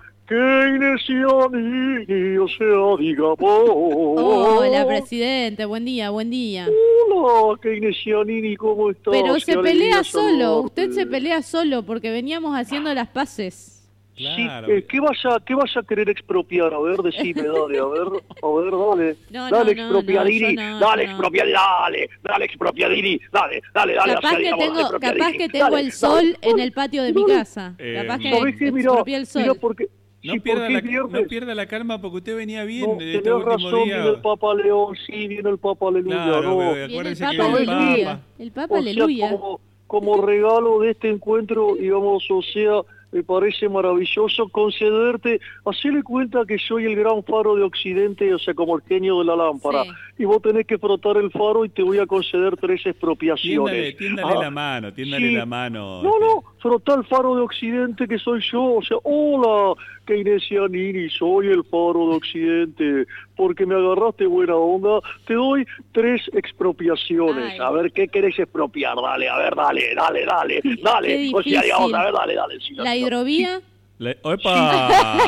Keynesianini, o sea, digamos. Hola, presidente, buen día, buen día. Hola, Keynesianini, ¿cómo estás? Pero Qué se alegría pelea solo, saludarte. usted se pelea solo, porque veníamos haciendo las paces. Claro. Sí, eh, ¿qué, vaya, ¿Qué vaya a querer expropiar? A ver, decime, dale, a ver, a ver, dale. No, dale, no, expropiadini, no, no, dale, no. expropiadini, dale, dale, expropiadini, dale, dale, dale. Capaz o sea, que digamos, tengo, expropiadini, capaz que tengo dale, el sol dale, en el patio de mi dale. casa. Eh, Capaz que ¿sabés qué? Mirá, expropié el sol. mirá, porque... No, sí, pierda la, viernes, no pierda la calma porque usted venía bien no, de este tenés último razón, día. viene el Papa León, sí, viene el Papa Aleluya, Claro, no. pero Viene el acuérdense Papa que viene el Aleluya. Papa. El Papa O Aleluya. sea, como, como regalo de este encuentro, digamos, o sea, me parece maravilloso concederte, hacerle cuenta que soy el gran faro de Occidente, o sea, como el genio de la lámpara, Sí. y vos tenés que frotar el faro y te voy a conceder tres expropiaciones. Tiéndale, tiéndale Ah, la mano, tiéndale sí. la mano. No, no, frotá el faro de Occidente que soy yo. O sea, hola, keynesianini, soy el faro de Occidente. Porque me agarraste buena onda, te doy tres expropiaciones. Ay. A ver, ¿qué querés expropiar? Dale, a ver, dale, dale, dale, dale. Qué O sea, digamos, difícil. a ver, dale, dale. Sí, La hidrovía. Le- ¡Opa!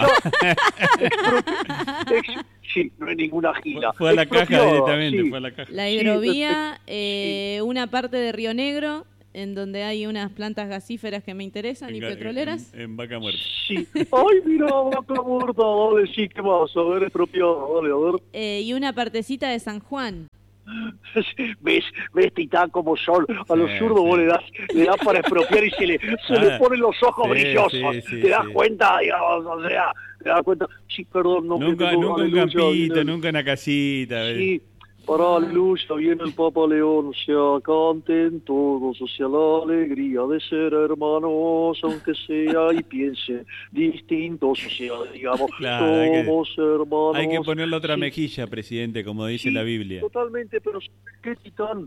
Ex- Sí, no hay ninguna gira. Fue a la caja Expropiada, directamente, sí. fue a la caja. La hidrovía, eh, una parte de Río Negro, en donde hay unas plantas gasíferas que me interesan y En ga- petroleras. En, en Vaca Muerta. Sí. Ay, mira, vaca muerta, dale, sí, ¿qué más? A ver, expropiado, dale, a ver. Eh, y una partecita de San Juan. ¿Ves, ves, Titán, como son? A los Sí, zurdos sí. vos le das, le das para expropiar y se le, se Ah, le ponen los ojos sí, brillosos. sí, sí, ¿Te das sí. cuenta, digamos? O sea, ¿te das cuenta? Sí, perdón, no. que Nunca, tengo nunca un aleluya, campito, viene- nunca una casita. Sí, para aleluya, viene el Papa León, o sea, canten todos, o sea, la alegría de ser hermanos, aunque sea y piensen distintos, o sea, digamos, Claro, hay que- somos hermanos. Hay que ponerle otra Sí, mejilla, presidente, como dice sí, la Biblia. Totalmente, pero ¿qué, Titán?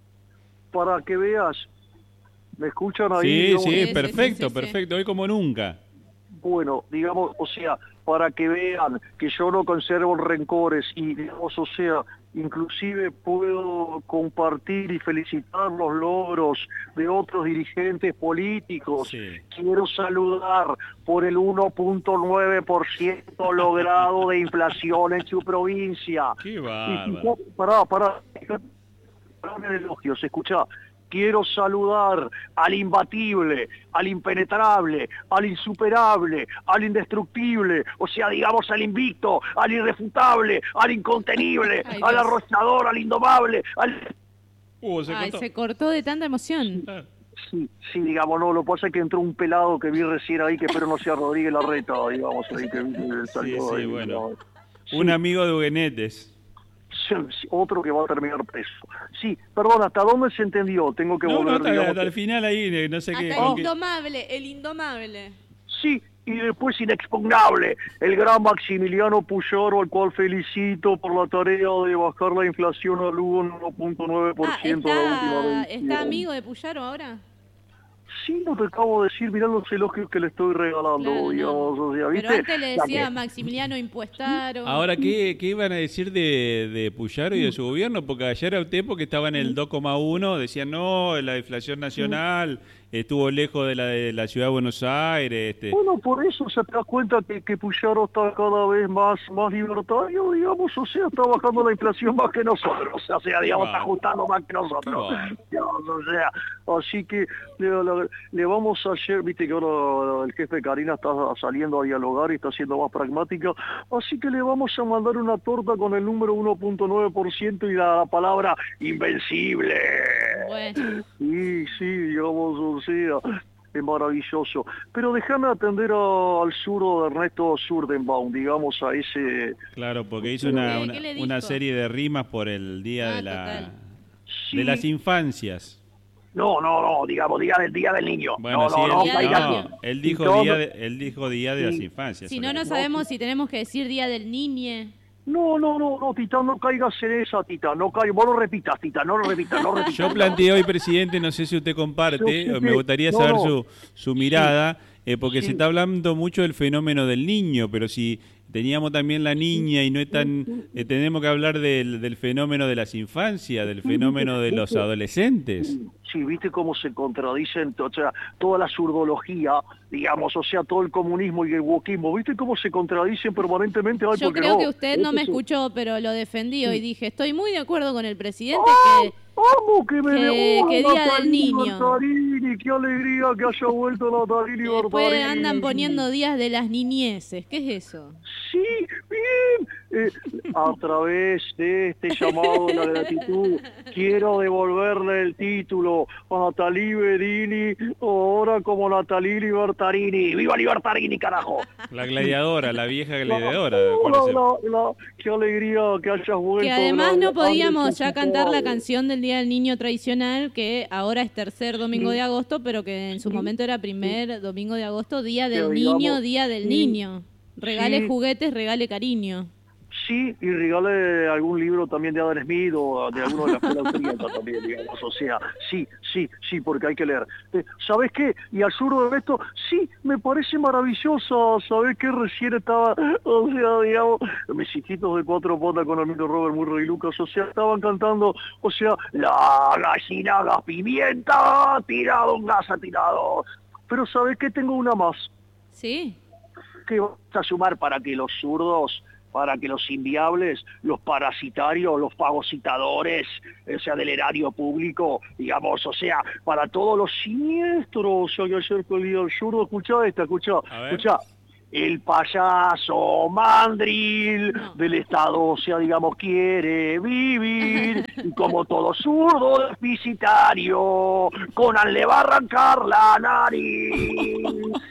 Para que veas, ¿me escuchan ahí? Sí, digamos? sí, perfecto, perfecto, hoy como nunca. Bueno, digamos, o sea, para que vean que yo no conservo rencores y, digamos, o sea, inclusive puedo compartir y felicitar los logros de otros dirigentes políticos. Quiero saludar por el uno punto nueve por ciento logrado de inflación en su provincia. Qué Y, bárbaro. y, pará, pará, pará en elogios, escuchá. Quiero saludar al imbatible, al impenetrable, al insuperable, al indestructible, o sea, digamos al invicto, al irrefutable, al incontenible, Ay, al Dios. arrollador, al indomable, al... Uh, se Ay, cortó. se cortó de tanta emoción. Sí, sí, digamos, no, lo que pasa es que entró un pelado que vi recién ahí, que espero no sea Rodríguez Larreta, digamos, ahí que, que Sí, salió sí, ahí, bueno. digamos. Un amigo de Huguenetes. Sí, sí, otro que va a terminar preso. Sí, perdón, ¿hasta dónde se entendió? Tengo que No, no, volver, hasta, digamos, hasta el final ahí, eh, no sé qué. Hasta con el qué- indomable, el indomable. Sí, y después inexpugnable, el gran Maximiliano Puyaro, al cual felicito por la tarea de bajar la inflación al uno punto nueve por ciento Ah, la está, última vez. ¿está amigo de Puyaro ahora? Sí, no te acabo de decir, mirá los elogios que le estoy regalando, Claro, no. digamos, o sea, ¿viste? Pero antes le La decía que- Maximiliano impuestaron. Ahora, ¿qué, ¿qué iban a decir de, de Puyaro y de su gobierno? Porque ayer opté porque estaba en el dos coma uno, decían no, la inflación nacional estuvo lejos de la de la ciudad de Buenos Aires. Este. Bueno, por eso se te das cuenta que, que Puyaro está cada vez más, más libertario, digamos, o sea, está bajando la inflación más que nosotros, o sea, digamos, está ajustando más que nosotros, digamos, o sea, así que le, le- le vamos a ayer, viste que ahora el jefe Karina está saliendo a dialogar y está siendo más pragmática, así que le vamos a mandar una torta con el número uno punto nueve por ciento y la palabra invencible. Bueno. Sí, sí, digamos, o sea, es maravilloso. Pero déjame atender a- al zurdo de Ernesto Zurdenbaum, digamos, a ese... Claro, porque hizo una, ¿Qué- una, qué le una dijo? serie de rimas por el día Ah, de la total. Sí. de las infancias. No, no, no, digamos, día del día del niño. Bueno, no, sí, no, no, él, caiga no, aquí. él dijo Y todo- día de, él dijo día de las Sí. infancias. Si no, no sabemos si tenemos que decir Día del Niñe. No, no, no, no, Tita, no caigas en esa, Tita, no caigas, vos no repitas, Tita, no lo repitas, no repitas. Yo planteé hoy, presidente, no sé si usted comparte, Yo sé o que- me gustaría no, saber no. su, su mirada, eh, porque Sí. se está hablando mucho del fenómeno del niño, pero si teníamos también la niña y no es tan... eh, tenemos que hablar del, del fenómeno de las infancias, del fenómeno de los adolescentes. Sí, viste cómo se contradicen, o sea, toda la zurdología, digamos, o sea, todo el comunismo y el wokismo, viste cómo se contradicen permanentemente. Ay, Yo porque creo no, que usted no este me es- escuchó, pero lo defendí hoy. Dije, estoy muy de acuerdo con el presidente que, ¡Vamos, que me que, devuelva que Día del Natalini Niño. Bertarini! ¡Qué alegría que haya vuelto Natalini Después Bertarini! andan poniendo días de las niñeces. ¿Qué es eso? Sí, bien. Eh, a través de este llamado de la gratitud, quiero devolverle el título a Natalí Bedini, ahora como Natalí Libertarini. ¡Viva Libertarini, carajo! La gladiadora, la vieja gladiadora. La, acuérdese. la, la, ¡Qué alegría que hayas vuelto! Que además de la- no podíamos antes ya que cantar la todo. canción del Día del Niño tradicional, que ahora es tercer domingo de agosto, pero que en su momento era primer domingo de agosto, Día del Que Niño, digamos, Día del sí, Niño. Regale sí. juguetes, regale cariño. Sí, y regale algún libro también de Adam Smith o de alguno de la escuela austríaca también, digamos. O sea, sí, sí, sí, porque hay que leer. Eh, ¿Sabes qué? Y al zurdo de esto, sí, me parece maravilloso. ¿Sabes qué? Recién estaba, o sea, digamos, mis hijitos de cuatro patas con Almiro Robert, Murray y Lucas, o sea, estaban cantando, o sea, la gallina gas pimienta, tirado un gas tirado. Pero ¿sabes qué? Tengo una más. Sí. Que vas a sumar para que los zurdos, para que los inviables, los parasitarios, los fagocitadores, o sea, del erario público, digamos, o sea, para todos los siniestros, o sea, que ayer colía el zurdo, escuchá esta, escuchá, escuchá. El payaso mandril no. del Estado, o sea, digamos, quiere vivir, y como todo zurdo deficitario, Conan le va a arrancar la nariz.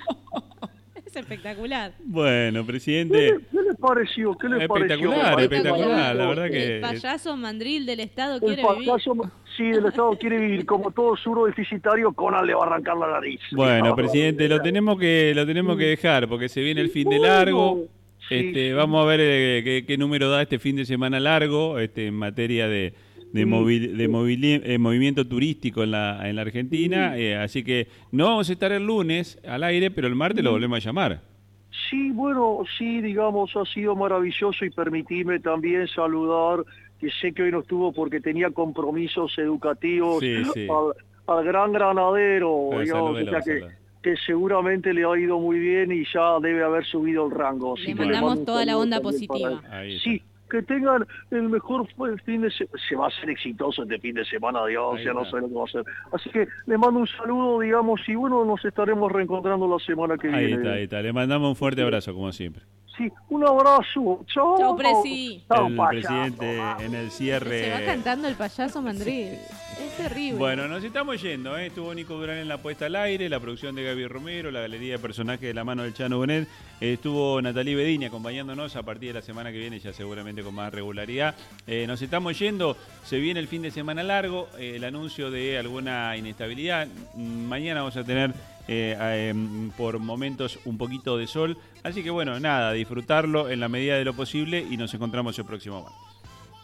Espectacular. Bueno, presidente. ¿Qué, qué le pareció? ¿Qué le espectacular, pareció? Espectacular, la verdad que... El payaso mandril del Estado el quiere payaso, vivir. Sí, del Estado quiere vivir. Como todo zurdo deficitario, Conan le va a arrancar la nariz. Bueno, no, presidente, lo tenemos que lo tenemos que dejar porque se viene el fin de largo. Sí, este, sí. Vamos a ver eh, qué, qué número da este fin de semana largo este, en materia de... de, movil, de movili, eh, movimiento turístico en la, en la Argentina, eh, así que no vamos a estar el lunes al aire, pero el martes lo volvemos a llamar. Sí, bueno, sí, digamos, ha sido maravilloso y permitime también saludar, que sé que hoy no estuvo porque tenía compromisos educativos, sí, sí. Al, al gran granadero, Pero digamos, salúdelo, o sea que, que seguramente le ha ido muy bien y ya debe haber subido el rango. Le mandamos le toda la onda positiva. Sí, que tengan el mejor fin de semana. Se va a ser exitoso este fin de semana, Dios, ya no sé lo que va a hacer. Así que le mando un saludo, digamos, y bueno, nos estaremos reencontrando la semana que ahí viene. Ahí está, ahí está. Le mandamos un fuerte abrazo, como siempre. Sí, un abrazo. Chao. Chao, presi. Chao, el payaso. Presidente en el cierre. Se va cantando el payaso mandril. Es terrible. Bueno, nos estamos yendo, ¿eh? Estuvo Nico Durán en la puesta al aire, la producción de Gaby Romero, la galería de personajes de la mano del Chano Bonet. Estuvo Natalie Bedini acompañándonos a partir de la semana que viene, ya seguramente con más regularidad. Eh, nos estamos yendo, se viene el fin de semana largo, eh, el anuncio de alguna inestabilidad. Mañana vamos a tener eh, eh, por momentos un poquito de sol. Así que bueno, nada, disfrutarlo en la medida de lo posible y nos encontramos el próximo martes.